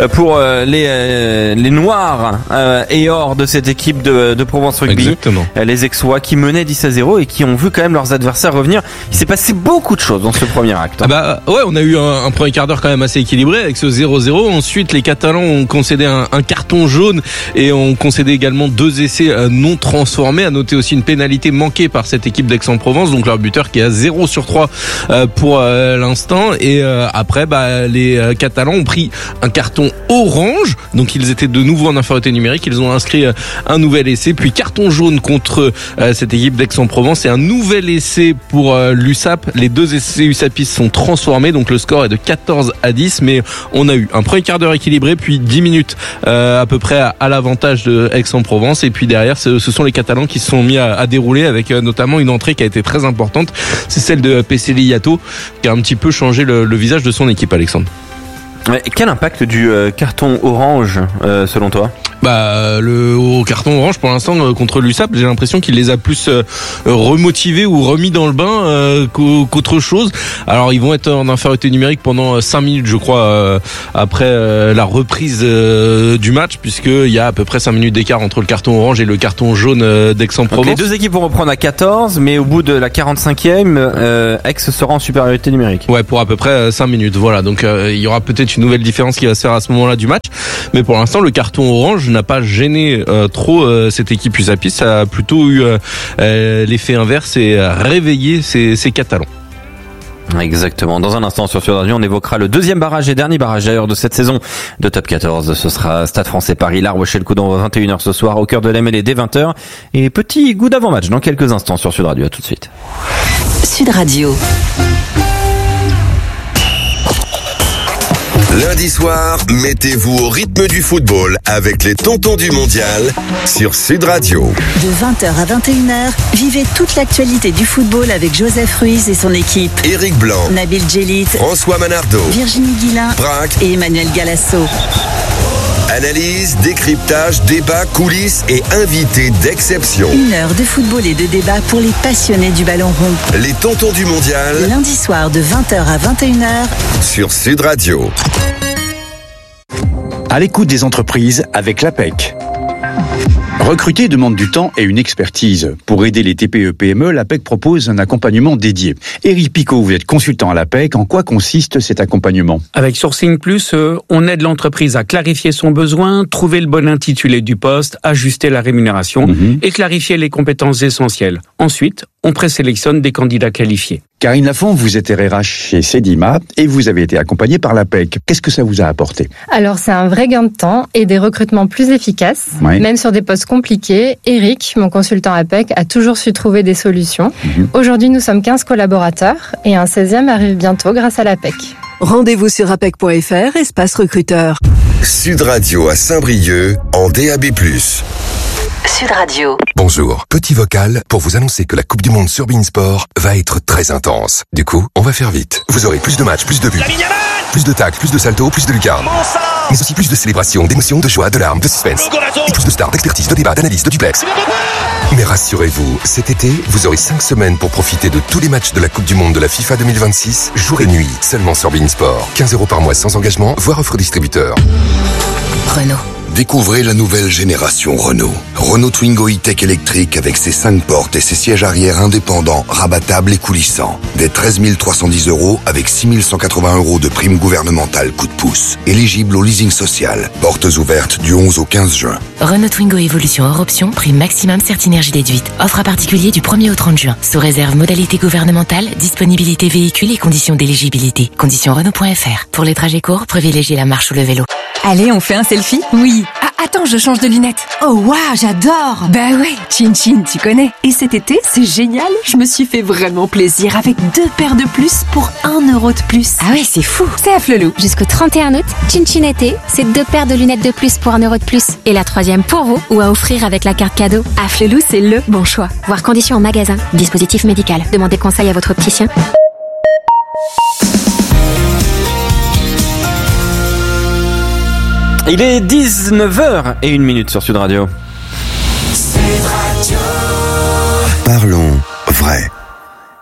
les Noirs et or de cette équipe de Provence Rugby. Exactement. Les Aixois qui menaient 10-0 et qui ont vu quand même leurs adversaires adversaires revenir. Il s'est passé beaucoup de choses dans ce premier acte. On a eu un premier quart d'heure quand même assez équilibré avec ce 0-0. Ensuite, les Catalans ont concédé un carton jaune et ont concédé également 2 essais non transformés. À noter aussi une pénalité manquée par cette équipe d'Aix-en-Provence, donc leur buteur qui est à 0 sur 3 pour l'instant. Et après, les Catalans ont pris un carton orange, donc ils étaient de nouveau en infériorité numérique. Ils ont inscrit un nouvel essai, puis carton jaune contre cette équipe d'Aix-en-Provence et un nouvel essai pour l'USAP. Les 2 essais USAPistes sont transformés, donc le score est de 14-10, mais on a eu un premier quart d'heure équilibré, puis 10 minutes à peu près à l'avantage de Aix-en-Provence, et puis derrière ce sont les Catalans qui se sont mis à dérouler avec notamment une entrée qui a été très importante, c'est celle de Peseli Yato qui a un petit peu changé le visage de son équipe. Alexandre, quel impact du carton orange selon toi? Le carton orange pour l'instant contre l'USAP, j'ai l'impression qu'il les a plus remotivés ou remis dans le bain qu'autre chose. Alors ils vont être en infériorité numérique pendant 5 minutes je crois après la reprise du match, puisqu'il y a à peu près 5 minutes d'écart entre le carton orange et le carton jaune d'Aix-en-Provence. Donc les 2 équipes vont reprendre à 14, mais au bout de la 45e, Aix sera en supériorité numérique. Ouais, pour à peu près 5 minutes. Voilà, donc il y aura peut-être une nouvelle différence qui va se faire à ce moment-là du match. Mais pour l'instant, le carton orange n'a pas gêné trop cette équipe USAPiste. Ça a plutôt eu l'effet inverse et réveillé ces Catalans. Exactement. Dans un instant sur Sud Radio, on évoquera le 2e barrage et dernier barrage d'ailleurs de cette saison de Top 14. Ce sera Stade Français Paris, La Rochelle-Coudon à 21h ce soir au cœur de la mêlée dès 20h. Et petit goût d'avant-match dans quelques instants sur Sud Radio. À tout de suite. Sud Radio. Lundi soir, mettez-vous au rythme du football avec les Tontons du Mondial sur Sud Radio. De 20h à 21h, vivez toute l'actualité du football avec Joseph Ruiz et son équipe. Éric Blanc, Nabil Djellit, François Manardo, Virginie Guilin, Braque et Emmanuel Galasso. Analyse, décryptage, débat, coulisses et invités d'exception. 1 heure de football et de débat pour les passionnés du ballon rond. Les Tontons du Mondial. Lundi soir de 20h à 21h sur Sud Radio. À l'écoute des entreprises avec l'APEC. Recruter demande du temps et une expertise. Pour aider les TPE-PME, l'APEC propose un accompagnement dédié. Éric Picot, vous êtes consultant à l'APEC. En quoi consiste cet accompagnement ? Avec Sourcing Plus, on aide l'entreprise à clarifier son besoin, trouver le bon intitulé du poste, ajuster la rémunération et clarifier les compétences essentielles. Ensuite, on présélectionne des candidats qualifiés. Karine Lafont, vous êtes RH chez Sedima et vous avez été accompagnée par l'APEC. Qu'est-ce que ça vous a apporté ? Alors, c'est un vrai gain de temps et des recrutements plus efficaces. Oui. Même sur des postes compliqués, Eric, mon consultant APEC, a toujours su trouver des solutions. Aujourd'hui, nous sommes 15 collaborateurs et un 16e arrive bientôt grâce à l'APEC. Rendez-vous sur apec.fr, espace recruteur. Sud Radio à Saint-Brieuc en DAB+. Sud Radio. Bonjour, petit vocal pour vous annoncer que la Coupe du Monde sur beIN Sport va être très intense. Du coup, on va faire vite. Vous aurez plus de matchs, plus de buts, plus de tacles, plus de saltos, plus de lucarnes. Mais aussi plus de célébrations, d'émotions, de joie, de larmes, de suspense. Et plus de stars, d'expertise, de débats, d'analyse, de duplex. Mais rassurez-vous, cet été, vous aurez 5 semaines pour profiter de tous les matchs de la Coupe du Monde de la FIFA 2026, jour et nuit, seulement sur beIN Sport. 15 € par mois sans engagement, voire offre distributeur. Renault. Découvrez la nouvelle génération Renault. Renault Twingo E-Tech électrique avec ses 5 portes et ses sièges arrière indépendants, rabattables et coulissants. Dès 13 310 € avec 6 180 € de prime gouvernementale coup de pouce. Éligible au leasing social. Portes ouvertes du 11 au 15 juin. Renault Twingo Evolution hors option, prime maximum Certinergie déduite. Offre à particulier du 1er au 30 juin. Sous réserve modalité gouvernementale, disponibilité véhicule et conditions d'éligibilité. Conditions Renault.fr. Pour les trajets courts, privilégiez la marche ou le vélo. Allez, on fait un selfie ? Oui. Ah, attends, je change de lunettes. Oh, waouh, j'adore. Bah ouais, Chin Chin, tu connais. Et cet été, c'est génial. Je me suis fait vraiment plaisir avec 2 paires de plus pour 1 € de plus. Ah ouais, c'est fou. C'est à Flelou. Jusqu'au 31 août, Chin Chin été, c'est 2 paires de lunettes de plus pour 1 € de plus. Et la 3e pour vous ou à offrir avec la carte cadeau. À Flelou, c'est le bon choix. Voir conditions en magasin. Dispositif médical. Demandez conseil à votre opticien. Il est 19h01 sur Sud Radio. Parlons vrai.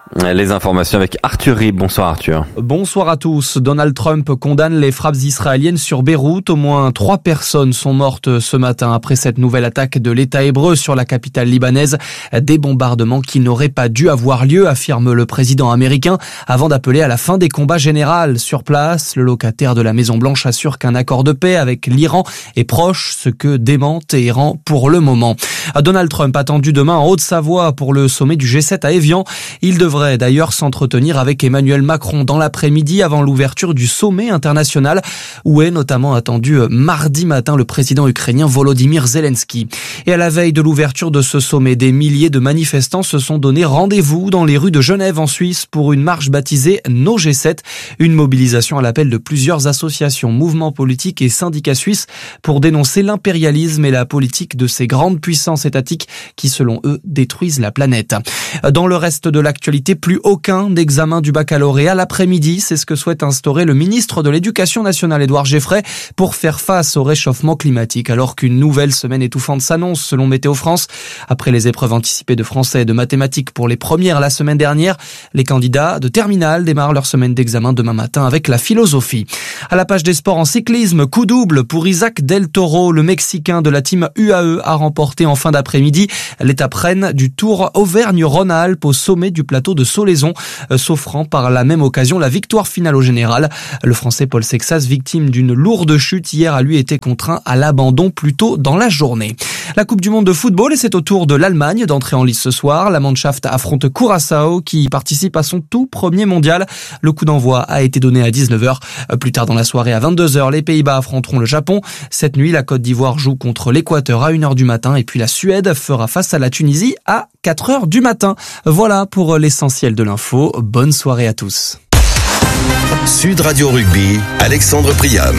Les informations avec Arthur Rib. Bonsoir Arthur. Bonsoir à tous. Donald Trump condamne les frappes israéliennes sur Beyrouth. Au moins 3 personnes sont mortes ce matin après cette nouvelle attaque de l'État hébreu sur la capitale libanaise. Des bombardements qui n'auraient pas dû avoir lieu, affirme le président américain, avant d'appeler à la fin des combats généraux. Sur place, le locataire de la Maison-Blanche assure qu'un accord de paix avec l'Iran est proche, ce que dément Téhéran pour le moment. Donald Trump attendu demain en Haute-Savoie pour le sommet du G7 à Évian. Il devrait d'ailleurs s'entretenir avec Emmanuel Macron dans l'après-midi avant l'ouverture du sommet international où est notamment attendu mardi matin le président ukrainien Volodymyr Zelensky. Et à la veille de l'ouverture de ce sommet, des milliers de manifestants se sont donné rendez-vous dans les rues de Genève en Suisse pour une marche baptisée No G7, une mobilisation à l'appel de plusieurs associations, mouvements politiques et syndicats suisses pour dénoncer l'impérialisme et la politique de ces grandes puissances étatiques qui, selon eux, détruisent la planète. Dans le reste de l'actualité, plus aucun examen du baccalauréat l'après-midi, c'est ce que souhaite instaurer le ministre de l'Éducation nationale Édouard Geffray pour faire face au réchauffement climatique, alors qu'une nouvelle semaine étouffante s'annonce selon Météo France. Après les épreuves anticipées de français et de mathématiques pour les premières la semaine dernière, les candidats de terminale démarrent leur semaine d'examen demain matin avec la philosophie. À la page des sports en cyclisme, coup double pour Isaac Del Toro, le Mexicain de la team UAE a remporté en fin d'après-midi l'étape reine du Tour Auvergne-Rhône-Alpes au sommet du plateau de Solaison, s'offrant par la même occasion la victoire finale au général. Le Français Paul Sexas, victime d'une lourde chute hier, a lui été contraint à l'abandon plus tôt dans la journée. La Coupe du Monde de football, et c'est au tour de l'Allemagne d'entrer en lice ce soir. La Mannschaft affronte Curaçao qui participe à son tout premier mondial. Le coup d'envoi a été donné à 19h. Plus tard dans la soirée à 22h, les Pays-Bas affronteront le Japon. Cette nuit, la Côte d'Ivoire joue contre l'Équateur à 1h du matin et puis la Suède fera face à la Tunisie à 4h du matin. Voilà pour l'essentiel de l'info. Bonne soirée à tous. Sud Radio Rugby, Alexandre Priam.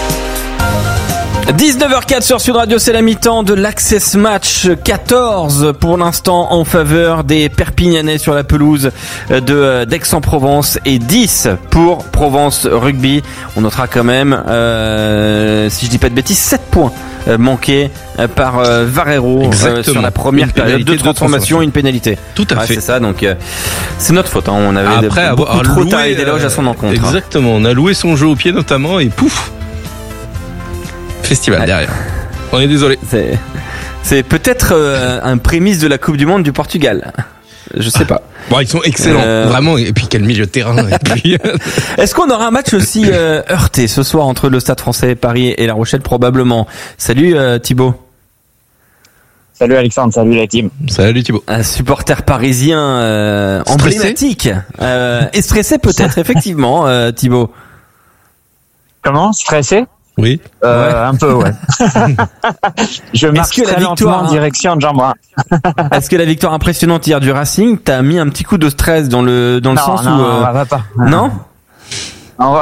19h04 sur Sud Radio, c'est la mi-temps de l'Access Match. 14 pour l'instant en faveur des Perpignanais sur la pelouse d'Aix-en-Provence et 10 pour Provence Rugby. On notera quand même, si je dis pas de bêtises, 7 points manqués par Varero sur la première période de transformation, une pénalité. Tout à fait. C'est ça, donc c'est notre faute. On avait beaucoup trop taillé d'éloges à son encontre. Exactement, on a loué son jeu au pied notamment et pouf, festival derrière. On est désolé. C'est peut-être un prémisse de la Coupe du Monde du Portugal. Je sais pas. Bon, ils sont excellents, vraiment. Et puis quel milieu de terrain. Et puis... Est-ce qu'on aura un match aussi heurté ce soir entre le Stade Français Paris et La Rochelle? Probablement. Salut Thibaut. Salut Alexandre, salut la team. Salut Thibaut. Un supporter parisien emblématique. Et stressé peut-être, effectivement, Thibaut. Comment? Stressé? Oui. Un peu, ouais. Je marche très lentement en direction de Jean-Bras. Est-ce que la victoire impressionnante hier du Racing t'a mis un petit coup de stress dans le sens où on va pas. Non. On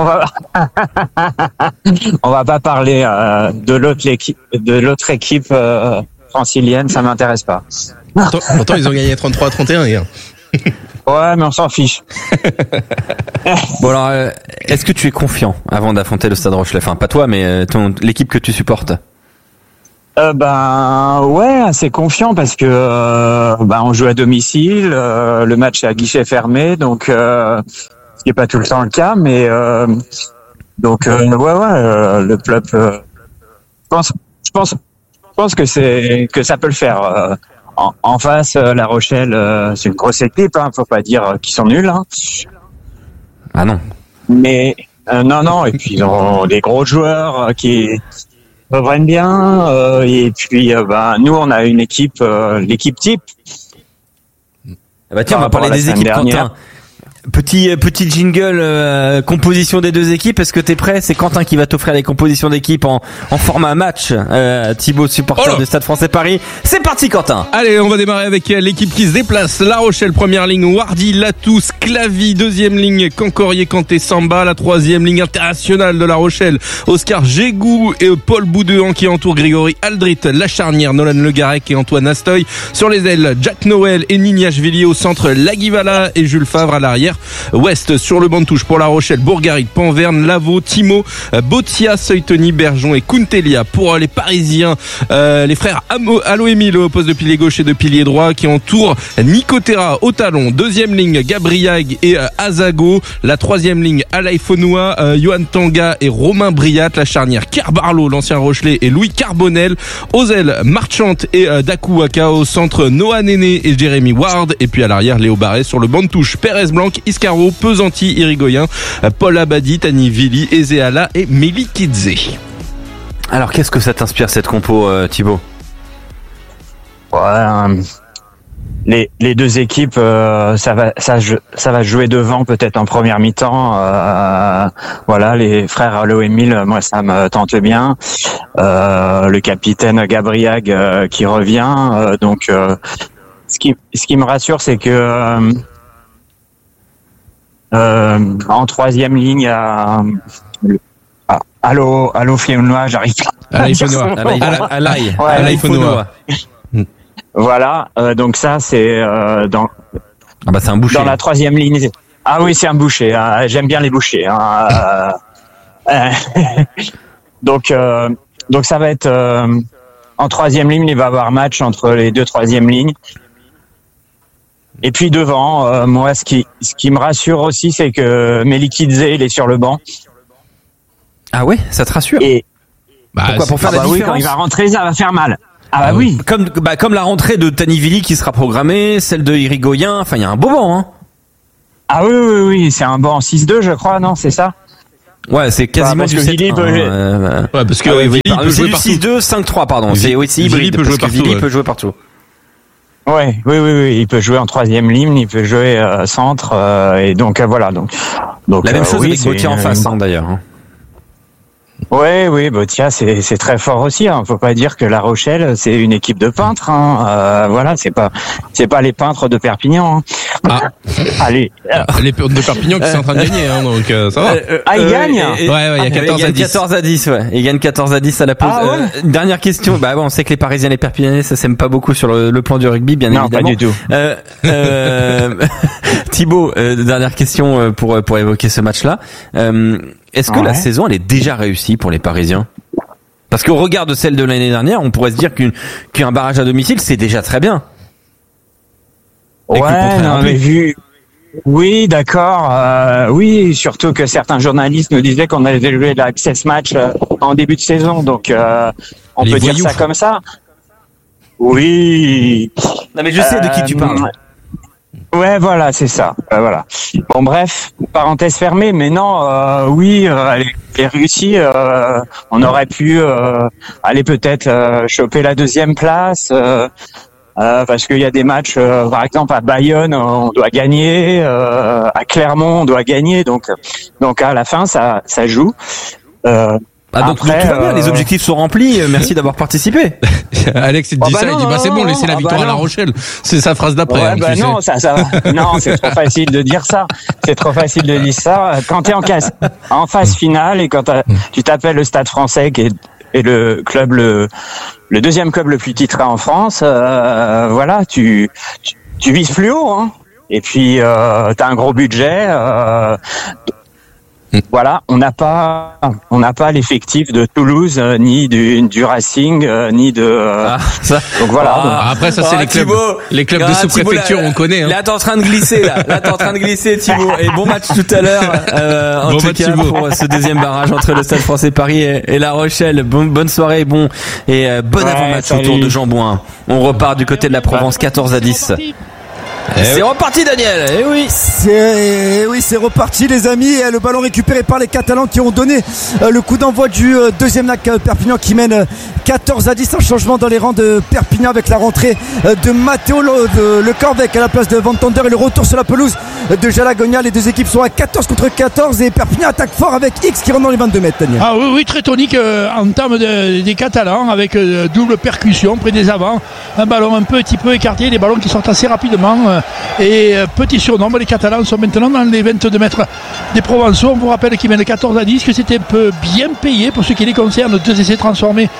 va pas parler de l'autre équipe francilienne, ça m'intéresse pas. Pourtant ils ont gagné 33-31 hier. Ouais, mais on s'en fiche. Bon alors, est-ce que tu es confiant avant d'affronter le Stade Rochelais? Enfin, pas toi, mais l'équipe que tu supportes. Ouais, assez confiant parce que on joue à domicile, le match est à guichet fermé, donc ce qui est pas tout le temps le cas, mais le club, je pense que ça peut le faire. En face, La Rochelle, c'est une grosse équipe, faut pas dire qu'ils sont nuls. Ah non. Mais non, et puis ils ont des gros joueurs qui reprennent bien, et puis nous on a une équipe, l'équipe type. Tiens, on va parler des équipes, Quentin. Petit jingle composition des deux équipes. Est-ce que t'es prêt? C'est Quentin qui va t'offrir les compositions d'équipe en format match. Thibaut, supporter du Stade Français Paris. C'est parti, Quentin. Allez, on va démarrer avec l'équipe qui se déplace. La Rochelle, première ligne, Wardy, Latous, Clavy. Deuxième ligne, Cancorier, Kanté, Samba. La troisième ligne internationale de La Rochelle, Oscar Gégou et Paul Boudouan qui entoure Grégory Aldrit. La charnière, Nolan Le Garec et Antoine Astoy. Sur les ailes, Jack Noël et Nignashvili. Au centre, Laguivala et Jules Favre. À l'arrière, Auxerre Ouest. Sur le banc de touche pour La Rochelle, Bourgarit, Panverne, Lavaux, Thimo, Botia, Seuiltony, Bergeon et Kuntelia. Pour les Parisiens, les frères Aloémile au poste de pilier gauche et de pilier droit qui entourent Nicotera au talon. Deuxième ligne, Gabriag et Azago. La troisième ligne, Alaifonua, Johan Tanga et Romain Briat. La charnière, Kerbarlo, l'ancien Rochelais, et Louis Carbonel. Aux ailes, Marchant et Dakuwaka. Au centre, Noah Néné et Jérémy Ward. Et puis à l'arrière, Léo Barré. Sur le banc de touche, Pérez Blanc, Iscaro, Pesanti, Irigoyen, Paul Abadi, Tani Vili, Ezeala et Melikidze. Alors qu'est-ce que ça t'inspire cette compo, Thibaut? Les deux équipes, ça va jouer devant peut-être en première mi-temps. Voilà, les frères Aloémile, moi ça me tente bien. Le capitaine Gabriag qui revient. Donc ce qui me rassure, c'est que en troisième ligne, Allô Flémonois, j'arrive pas. Alaifonua. Voilà, donc ça c'est dans. Ah bah c'est un boucher. Dans la troisième ligne. Ah oui, c'est un boucher. Hein. J'aime bien les bouchers. Hein. Donc ça va être en troisième ligne. Il va y avoir match entre les deux troisième lignes. Et puis devant, moi, ce qui me rassure aussi, c'est que Melikidze, il est sur le banc. Ah ouais, ça te rassure? Et pourquoi? Pour faire la différence? Oui, quand il va rentrer, ça va faire mal. Ah bah oui. Comme la rentrée de Tanivili qui sera programmée, celle de Irigoyen, enfin il y a un beau banc, hein. Ah oui, c'est un banc 6-2, je crois, non, c'est ça? Ouais, c'est quasiment du 7-1. Ouais, parce que Vili peut jouer partout. C'est du 6-2, 5-3, pardon. C'est hybride, parce que Vili peut jouer partout. Ouais, oui, il peut jouer en troisième ligne, il peut jouer centre, et donc voilà, donc la même chose avec Botia en face, d'ailleurs. Hein. Oui, Botia, c'est très fort aussi. Hein. Faut pas dire que La Rochelle, c'est une équipe de peintres. Hein. Voilà, c'est pas les peintres de Perpignan. Hein. Ah. Allez. Les peintres de Perpignan qui sont en train de gagner, hein, donc ça va. Ils gagnent. Ouais, il y a 14 à 10. 14 à 10, ouais. Ils gagnent 14 à 10 à la pause. Ah, ouais. Dernière question. Bah bon, on sait que les Parisiens et les Perpignanais, ça s'aime pas beaucoup sur le plan du rugby, bien évidemment. Non, pas du tout. Thibaut, dernière question pour évoquer ce match-là. Est-ce que la saison, elle est déjà réussie pour les Parisiens? Parce qu'au regard de celle de l'année dernière, on pourrait se dire qu'un barrage à domicile, c'est déjà très bien. Oui, d'accord. Oui, surtout que certains journalistes nous disaient qu'on avait joué l'Access Match en début de saison, donc on peut dire ça comme ça. Oui. Non, mais je sais de qui tu parles. Ouais, voilà, c'est ça. Voilà. Bon, bref, parenthèse fermée, mais non, oui, elle est réussie. On aurait pu aller peut-être choper la deuxième place. Parce qu'il y a des matchs, par exemple à Bayonne, on doit gagner, à Clermont, on doit gagner, donc à la fin ça joue. Donc tout va bien, les objectifs sont remplis, merci d'avoir participé. Alex il dit ça, il dit c'est bon, laissez la victoire à La Rochelle. C'est sa phrase d'après. Ouais, non, ça non, c'est trop facile de dire ça. C'est trop facile de dire ça. Quand t'es en phase finale et quand tu t'appelles le Stade Français qui est le club le deuxième club le plus titré en France, voilà, tu vises plus haut, hein. Et puis t'as un gros budget. Voilà, on n'a pas l'effectif de Toulouse, ni du Racing, ni de. Donc voilà. Après ça c'est les clubs de sous-préfecture, on connaît. Hein. Là t'es en train de glisser là t'es en train de glisser Thibaut. Et bon match tout à l'heure. En tout cas pour ce deuxième barrage entre le Stade Français Paris et La Rochelle. Bonne soirée, bon avant-match autour de Jean-Bouin. On repart du côté de la Provence, 14 à 10. C'est reparti, Daniel. C'est reparti, les amis. Le ballon récupéré par les Catalans qui ont donné le coup d'envoi du deuxième lac Perpignan qui mène 14 à 10. Un changement dans les rangs de Perpignan avec la rentrée de Matteo Le Corvec à la place de Van Tonder et le retour sur la pelouse de Jalagonia. Les deux équipes sont à 14 contre 14 et Perpignan attaque fort avec X qui rentre dans les 22 mètres, Daniel. Ah oui, très tonique en termes des Catalans avec double percussion près des avants. Un ballon un petit peu écarté, des ballons qui sortent assez rapidement. Et petit surnombre, les Catalans sont maintenant dans les 22 mètres des Provençaux. On vous rappelle qu'ils mènent 14 à 10, que c'était un peu bien payé pour ce qui les concerne. 2 essais transformés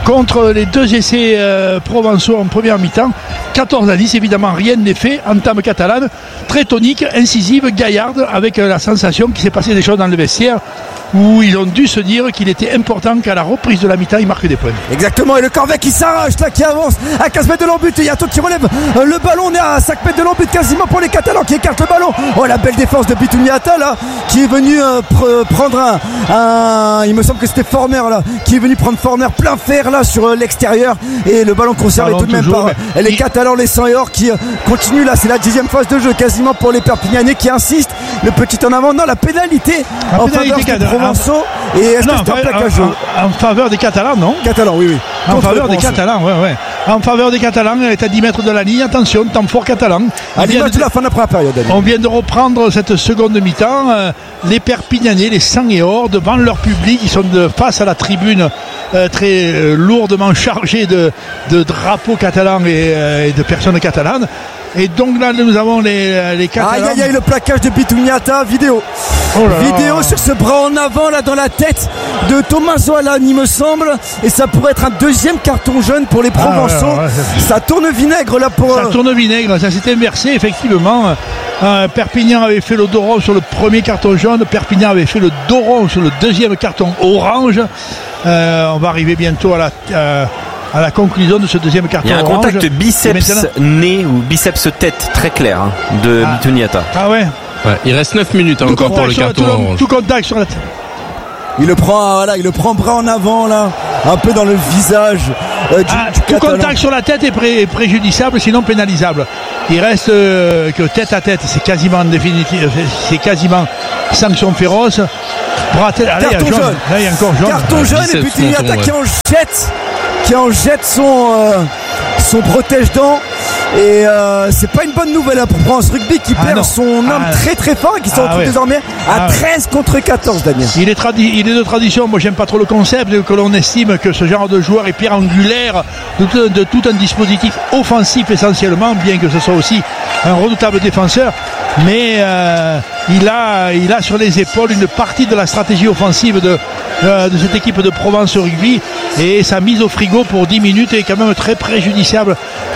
contre les 2 essais provençaux en première mi-temps. 14-10, évidemment, rien n'est fait. Entame catalane, très tonique, incisive, gaillarde, avec la sensation qu'il s'est passé des choses dans le vestiaire, où ils ont dû se dire qu'il était important qu'à la reprise de la mi-temps, ils marquent des points. Exactement, et le Corvée qui s'arrache, là, qui avance à 15 mètres de l'embut. Et Yato qui relève le ballon, on est à 5 mètres de l'embut quasiment pour les Catalans qui écartent le ballon. Oh, la belle défense de Bitouniata, là, qui est venu prendre il me semble que c'était Forner, là, qui est venu prendre Forner plein fer, là, sur l'extérieur. Et le ballon conservé tout de même par les Catalans, les 100 et or qui continuent, là, c'est la 10e phase de jeu quasiment pour les Perpignanais qui insistent. Le petit en avant, non, la pénalité en faveur des Provençaux. Et est-ce que c'est un plaquage en faveur des Catalans, non? Catalans, oui. En faveur des Catalans, ouais. En faveur des Catalans, elle est à 10 mètres de la ligne. Attention, temps fort catalan. À l'image de la fin de la première période. On vient de reprendre cette seconde mi-temps. Les Perpignanais, les 100 et or, devant leur public, ils sont face à la tribune très lourdement chargée de drapeaux catalans et de personnes catalanes. Et donc là, nous avons les Catalans. Aïe, le plaquage de Bitouniata, vidéo. Vidéo sur ce bras en avant, là, dans la tête de Tommaso Alan, il me semble. Et ça pourrait être un 2e carton jaune pour les Provençaux. Ça tourne vinaigre, là, pour. Ça tourne vinaigre, ça s'est inversé, effectivement. Perpignan avait fait le dos rond sur le premier carton jaune. Perpignan avait fait le dos rond sur le 2e carton orange. On va arriver bientôt à la conclusion de ce 2e carton. Il y a un orange. contact biceps-nez ou biceps-tête très clair de Bitouniata. Ah ouais. Il reste 9 minutes encore pour le carton orange. Tout contact sur la tête. Il le prend bras en avant, là, un peu dans le visage du tout Catalan. Contact sur la tête est préjudiciable, sinon pénalisable. Il reste que tête à tête, c'est quasiment définitif, c'est quasiment sanction féroce. Carton jaune. Là, il y a encore jaune. Carton jaune et puis Bitouniata qui en jette son protège-dents. Et c'est pas une bonne nouvelle pour France Rugby qui perd son homme très très fort et qui se retrouve désormais à 13 contre 14, Daniel. Il est de tradition, moi j'aime pas trop le concept, que l'on estime que ce genre de joueur est pierre angulaire de tout un dispositif offensif essentiellement, bien que ce soit aussi un redoutable défenseur. Mais il a sur les épaules une partie de la stratégie offensive de cette équipe de Provence Rugby, et sa mise au frigo pour 10 minutes est quand même très préjudiciable.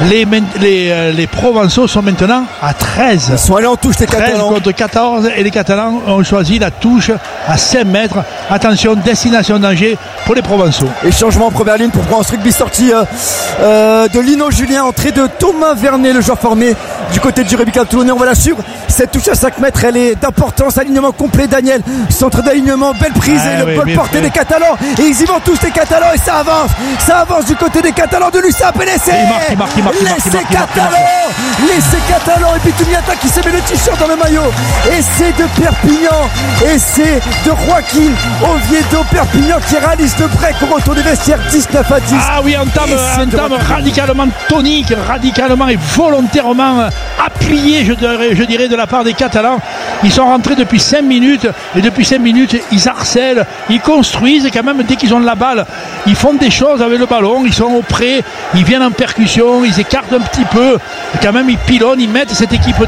Les Provençaux sont maintenant à 13. Ils sont allés en touche, les Catalans. 13 contre 14, et les Catalans ont choisi la touche à 5 mètres. Attention, destination danger pour les Provençaux. Et changement en première ligne pour Provence Rugby, sortie de Lino Julien, entrée de Thomas Vernet, le joueur formé du côté du Rugby Club Toulonnais. On va la suivre. Cette touche à 5 mètres, elle est d'importance. Alignement complet, Daniel. Centre d'alignement, belle prise et le bol porté des Catalans. Et ils y vont tous, les Catalans, et ça avance. Ça avance du côté des Catalans de Lucien Pénessé. L'essai catalan, et puis Bitouniata qui se met le t-shirt dans le maillot. Essai de Perpignan, essai de Joaquin Oviedo. Perpignan qui réalise le break au retour des vestiaires, 19 à 10. Ah oui, entame radicalement tonique, radicalement et volontairement appuyé, je dirais, de la part des Catalans. Ils sont rentrés depuis 5 minutes, et depuis 5 minutes, ils harcèlent, ils construisent, et quand même, dès qu'ils ont la balle, ils font des choses avec le ballon, ils sont au près, ils viennent en percussion, ils écartent un petit peu, et quand même, ils pilonnent, ils mettent cette équipe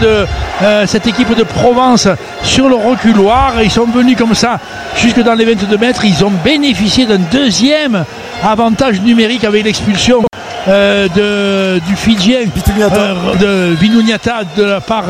de Provence sur le reculoir. Ils sont venus comme ça jusque dans les 22 mètres. Ils ont bénéficié d'un 2e avantage numérique avec l'expulsion du Fidjien de Bitouniata de la part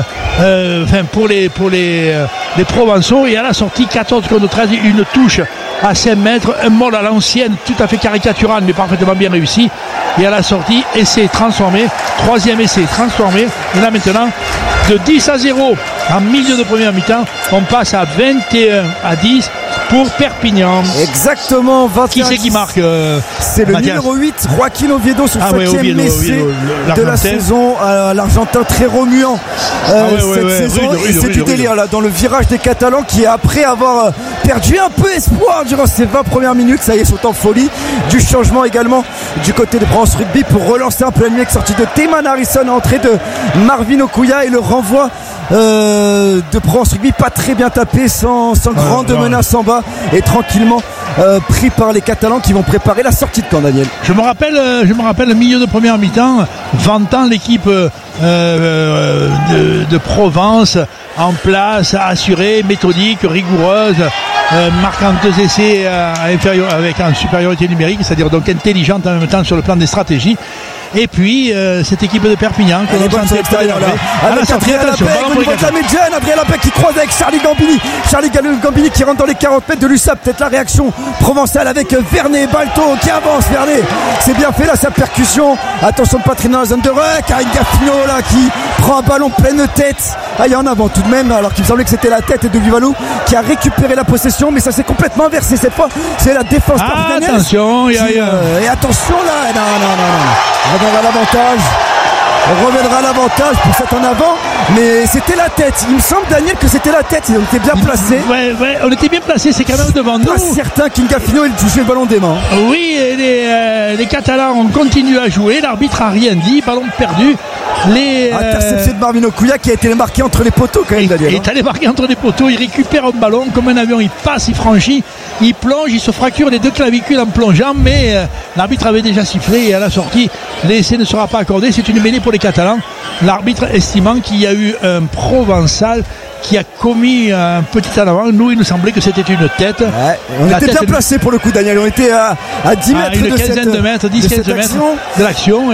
pour les Provençaux. Et à la sortie, 14 contre 13, une touche à 5 mètres, un mol à l'ancienne, tout à fait caricatural mais parfaitement bien réussi. Et à la sortie, essai transformé, 3e essai transformé. Et là maintenant, de 10 à 0 en milieu de première mi-temps, on passe à 21 à 10 pour Perpignan. Exactement, 21. Qui c'est qui marque c'est le numéro 8, Joaquin Oviedo, son 5e essai de la saison. L'Argentin très remuant cette saison. Et c'est du délire là dans le virage des Catalans qui, après avoir perdu un peu espoir durant ces 20 premières minutes, ça y est, sont en folie. Du changement également du côté de France Rugby pour relancer un peu la nuit, avec sortie de Théman Harrison, entrée de Marvin Okuya, et le renvoi de Provence Rugby pas très bien tapé, sans grande menace en bas, et tranquillement pris par les Catalans qui vont préparer la sortie de camp, Daniel. Je me rappelle le milieu de première mi-temps, vantant l'équipe de Provence en place, assurée, méthodique, rigoureuse, marquant 2 essais avec en supériorité numérique, c'est-à-dire donc intelligente en même temps sur le plan des stratégies. Et puis cette équipe de Perpignan qui est à l'extérieur là. Avec Adrien Lapec au niveau de la médiane, Adrien Lapec qui croise avec Charlie Gambini qui rentre dans les 40 mètres de l'USAP. Peut-être la réaction provençale avec Vernet Balto qui avance. Vernet, c'est bien fait là sa percussion. Attention de Patrick dans la zone de rec. Karine Gaffino là qui prend un ballon pleine tête. Ah, il y en a avant tout de même, alors qu'il me semblait que c'était la tête de Duvalou qui a récupéré la possession, mais ça s'est complètement inversé cette fois. C'est la défense perpignaise. Attention, et attention là, non. On reviendra à l'avantage pour cet en avant, mais c'était la tête. Il me semble, Daniel, que c'était la tête. On était bien placé. Ouais, on était bien placé. C'est quand même devant nous. Pas certain qu'Ingafino ait touché le ballon des mains. Oui, et les Catalans ont continué à jouer. L'arbitre a rien dit. Ballon perdu. Interception de Marvin Okuya qui a été marqué entre les poteaux quand même, Daniel. Il est allé marquer entre les poteaux. Il récupère un ballon comme un avion. Il passe, il franchit, il plonge, il se fracture les 2 clavicules en plongeant. Mais l'arbitre avait déjà sifflé et à la sortie, l'essai ne sera pas accordé. C'est une mêlée pour les Catalans. L'arbitre estimant qu'il y a eu un Provençal qui a commis un petit en avant. Nous, il nous semblait que c'était une tête. Ouais, on était bien placé pour le coup, Daniel. On était à 10 mètres une quinzaine de mètres, 10-15 mètres de l'action.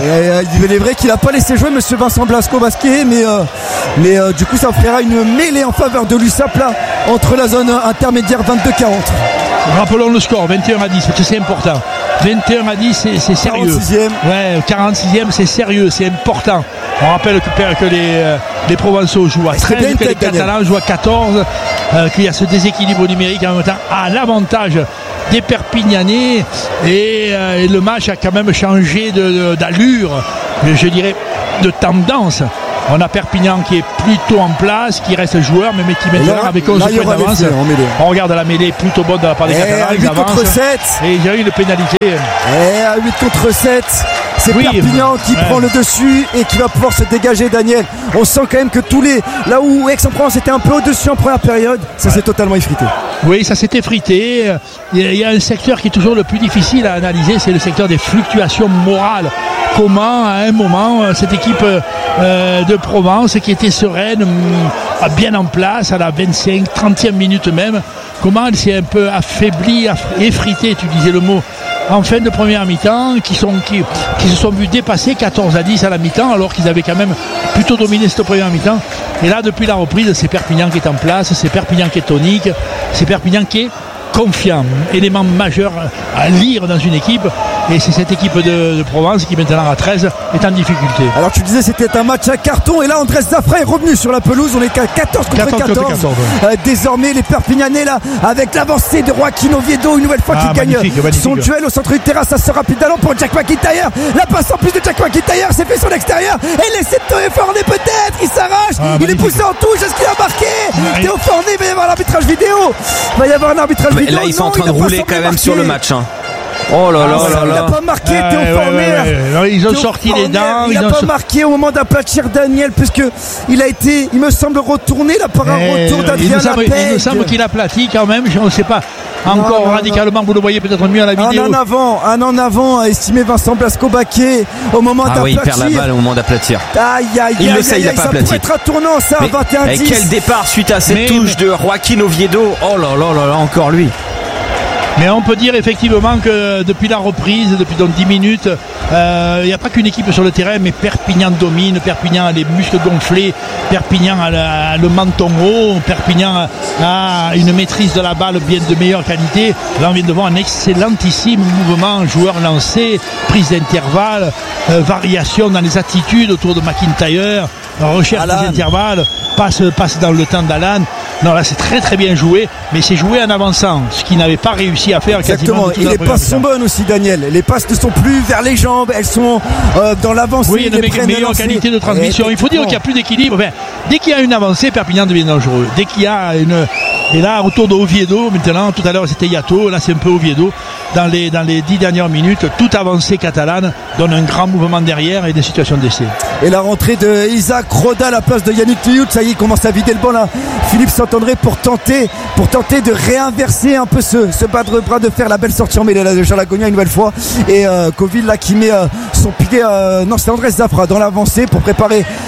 Il est vrai qu'il n'a pas laissé jouer monsieur Vincent Blasco-Basquet, mais du coup, ça fera une mêlée en faveur de l'USAP là, entre la zone intermédiaire 22-40. Rappelons le score, 21-10, parce que c'est important. 21-10, c'est sérieux. 46e. Ouais, 46e, c'est sérieux, c'est important. On rappelle que les Provençaux jouent à 13, que les Catalans jouent à 14, qu'il y a ce déséquilibre numérique en même temps à l'avantage des Perpignanais et le match a quand même changé d'allure, je dirais de tendance. On a Perpignan qui est plutôt en place, qui reste joueur, mais qui maintenant avec 11 points d'avance. On regarde la mêlée plutôt bonne de la part des Catalans. 8 contre 7. Et il y a eu une pénalité. Et à 8 contre 7. C'est Perpignan qui prend le dessus et qui va pouvoir se dégager, Daniel. On sent quand même que là où Aix-en-Provence était un peu au-dessus en première période, ça s'est totalement effrité. Oui, ça s'est effrité. Il y a un secteur qui est toujours le plus difficile à analyser, c'est le secteur des fluctuations morales. Comment, à un moment, cette équipe de Provence, qui était sereine, bien en place, à la 25, 30e minute même, comment elle s'est un peu affaiblie, effritée, tu disais le mot, en fin de première mi-temps, qui se sont vus dépasser 14-10 à la mi-temps, alors qu'ils avaient quand même plutôt dominé cette première mi-temps. Et là, depuis la reprise, c'est Perpignan qui est en place, c'est Perpignan qui est tonique, c'est Perpignan qui est confiant, élément majeur à lire dans une équipe, et c'est cette équipe de Provence qui maintenant à 13 est en difficulté. Alors tu disais c'était un match à carton, et là Andrés Zafra est revenu sur la pelouse. On est qu'à 14 contre 14. Désormais les Perpignanais là, avec l'avancée de Joaquin Oviedo, une nouvelle fois qui gagne son duel au centre du terrain. Ça se rapide d'allant pour Jack McIntyre. La passe en plus de Jack McIntyre, c'est fait sur l'extérieur, et l'essai de Théo Fornet peut-être, il s'arrache, il est poussé en touche. Est-ce qu'il a marqué? Théo Fornet, il va y avoir l'arbitrage vidéo. Il va y avoir un arbitrage vidéo. Là ils sont en train de rouler quand même sur le match. Oh là là là là. Il n'a pas marqué Théo Forner. Ils ont sorti les dents. Il n'a pas marqué au moment d'aplatir Daniel, puisque il a été, il me semble, retourné là par un retour d'Adrien Lapec. Il me semble qu'il aplatit quand même. Je ne sais pas encore radicalement. Vous le voyez peut-être mieux à la vidéo. Un en avant, a estimé Vincent Blasco-Baquet au moment d'aplatir. Oui, il perd la balle au moment d'aplatir. Il le sait, il n'a pas aplati. Ça pourrait être un tournant, ça, 21-10. Quel départ suite à cette touche de Joaquin Oviedo. Oh là là là là, encore lui. Mais on peut dire effectivement que depuis la reprise, depuis donc 10 minutes, il n'y a pas qu'une équipe sur le terrain, mais Perpignan domine, Perpignan a les muscles gonflés, Perpignan a le menton haut, Perpignan a une maîtrise de la balle bien de meilleure qualité. Là on vient de voir un excellentissime mouvement, joueur lancé, prise d'intervalle, variation dans les attitudes autour de McIntyre, recherche des intervalles, passe dans le temps d'Alan. Non, là c'est très très bien joué, mais c'est joué en avançant, ce qu'il n'avait pas réussi à faire. Exactement, et les passes sont bonnes aussi, Daniel. Les passes ne sont plus vers les jambes, elles sont dans l'avancée. Oui, il y a une meilleure qualité de transmission. Il faut dire qu'il n'y a plus d'équilibre. Enfin, dès qu'il y a une avancée, Perpignan devient dangereux. Dès qu'il y a une... Et là, autour de Oviedo, maintenant, tout à l'heure c'était Yato, là c'est un peu Oviedo. Dans les 10 dernières minutes, toute avancée catalane donne un grand mouvement derrière et des situations d'essai. Et la rentrée de Isaac Roda à la place de Yannick Liout, ça y est, il commence à vider le banc là. Philippe Saint-André pour tenter de réinverser un peu ce bas de bras de fer, la belle sortie en mêlée là de Jean Lagogna une nouvelle fois. Et Coville là qui met son pied, non c'est Andrés Zafra dans l'avancée pour préparer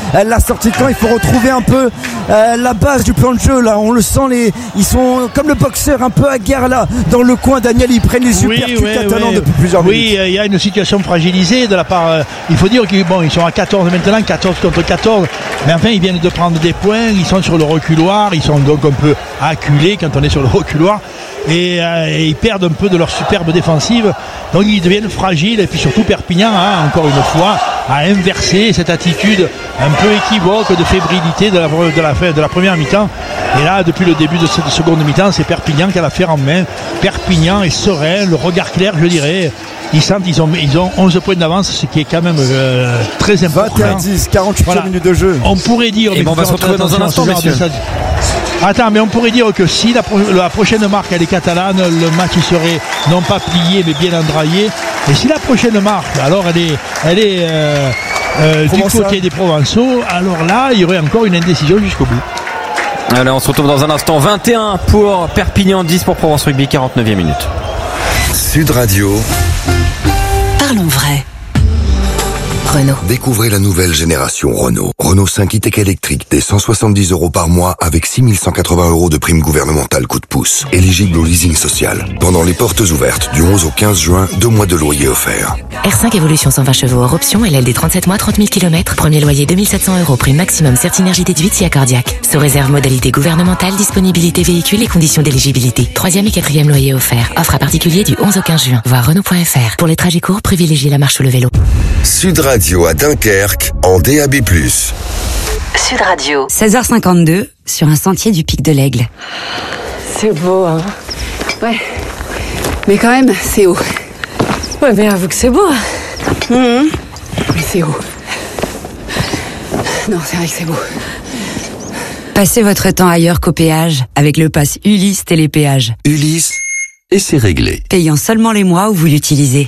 la sortie de camp. Il faut retrouver un peu la base du plan de jeu là. On le sent, ils sont comme le boxeur un peu à guerre là dans le coin. Daniel, ils prennent les supercuts catalans depuis plusieurs minutes. Oui, il y a une situation fragilisée de la part. Il faut dire qu'ils sont à 14 maintenant, 14 contre 14. Mais enfin, ils viennent de prendre des points. Ils sont sur le reculoir. Ils sont donc un peu acculés quand on est sur le reculoir. Et ils perdent un peu de leur superbe défensive. Donc ils deviennent fragiles. Et puis surtout Perpignan, encore une fois, a inversé cette attitude un peu équivoque de fébrilité de la première mi-temps. Et là, depuis le début de cette seconde mi-temps, c'est Perpignan qui a l'affaire en main. Perpignan est serein, le regard clair, je dirais. Ils sentent ils ont 11 points d'avance, ce qui est quand même très important. 21-10, 48 minutes de jeu. On pourrait dire... Et on va se retrouver dans un instant, messieurs. Attends, mais on pourrait dire que si la prochaine marque elle est catalane, le match il serait non pas plié mais bien endraillé. Et si la prochaine marque, alors elle est du côté des Provençaux, alors là il y aurait encore une indécision jusqu'au bout. Allez, on se retrouve dans un instant. 21 pour Perpignan, 10 pour Provence Rugby, 49e minute. Sud Radio. Parlons vrai. Renault. Découvrez la nouvelle génération Renault. Renault 5 e-tech électrique, dès 170 € par mois avec 6 180 € de prime gouvernementale coup de pouce. Éligible au leasing social. Pendant les portes ouvertes du 11 au 15 juin, 2 mois de loyer offerts. R5 Evolution 120 chevaux hors option, LLD 37 mois, 30 000 km. Premier loyer 2700 €, prime maximum Certinergie déduite si accordiaque. Sous réserve modalité gouvernementale, disponibilité véhicule et conditions d'éligibilité. 3e et 4e loyer offert. Offre à particulier du 11 au 15 juin. Voir Renault.fr. Pour les trajets courts, privilégiez la marche ou le vélo. Sud Radio à Dunkerque en DAB+. Sud Radio. 16h52 sur un sentier du Pic de l'Aigle. C'est beau, hein. Ouais. Mais quand même, c'est haut. Ouais, mais avoue que c'est beau. Mais c'est haut. Non, c'est vrai que c'est beau. Passez votre temps ailleurs qu'au péage avec le pass Ulysse Télépéage. Ulysse, et c'est réglé. Payant seulement les mois où vous l'utilisez.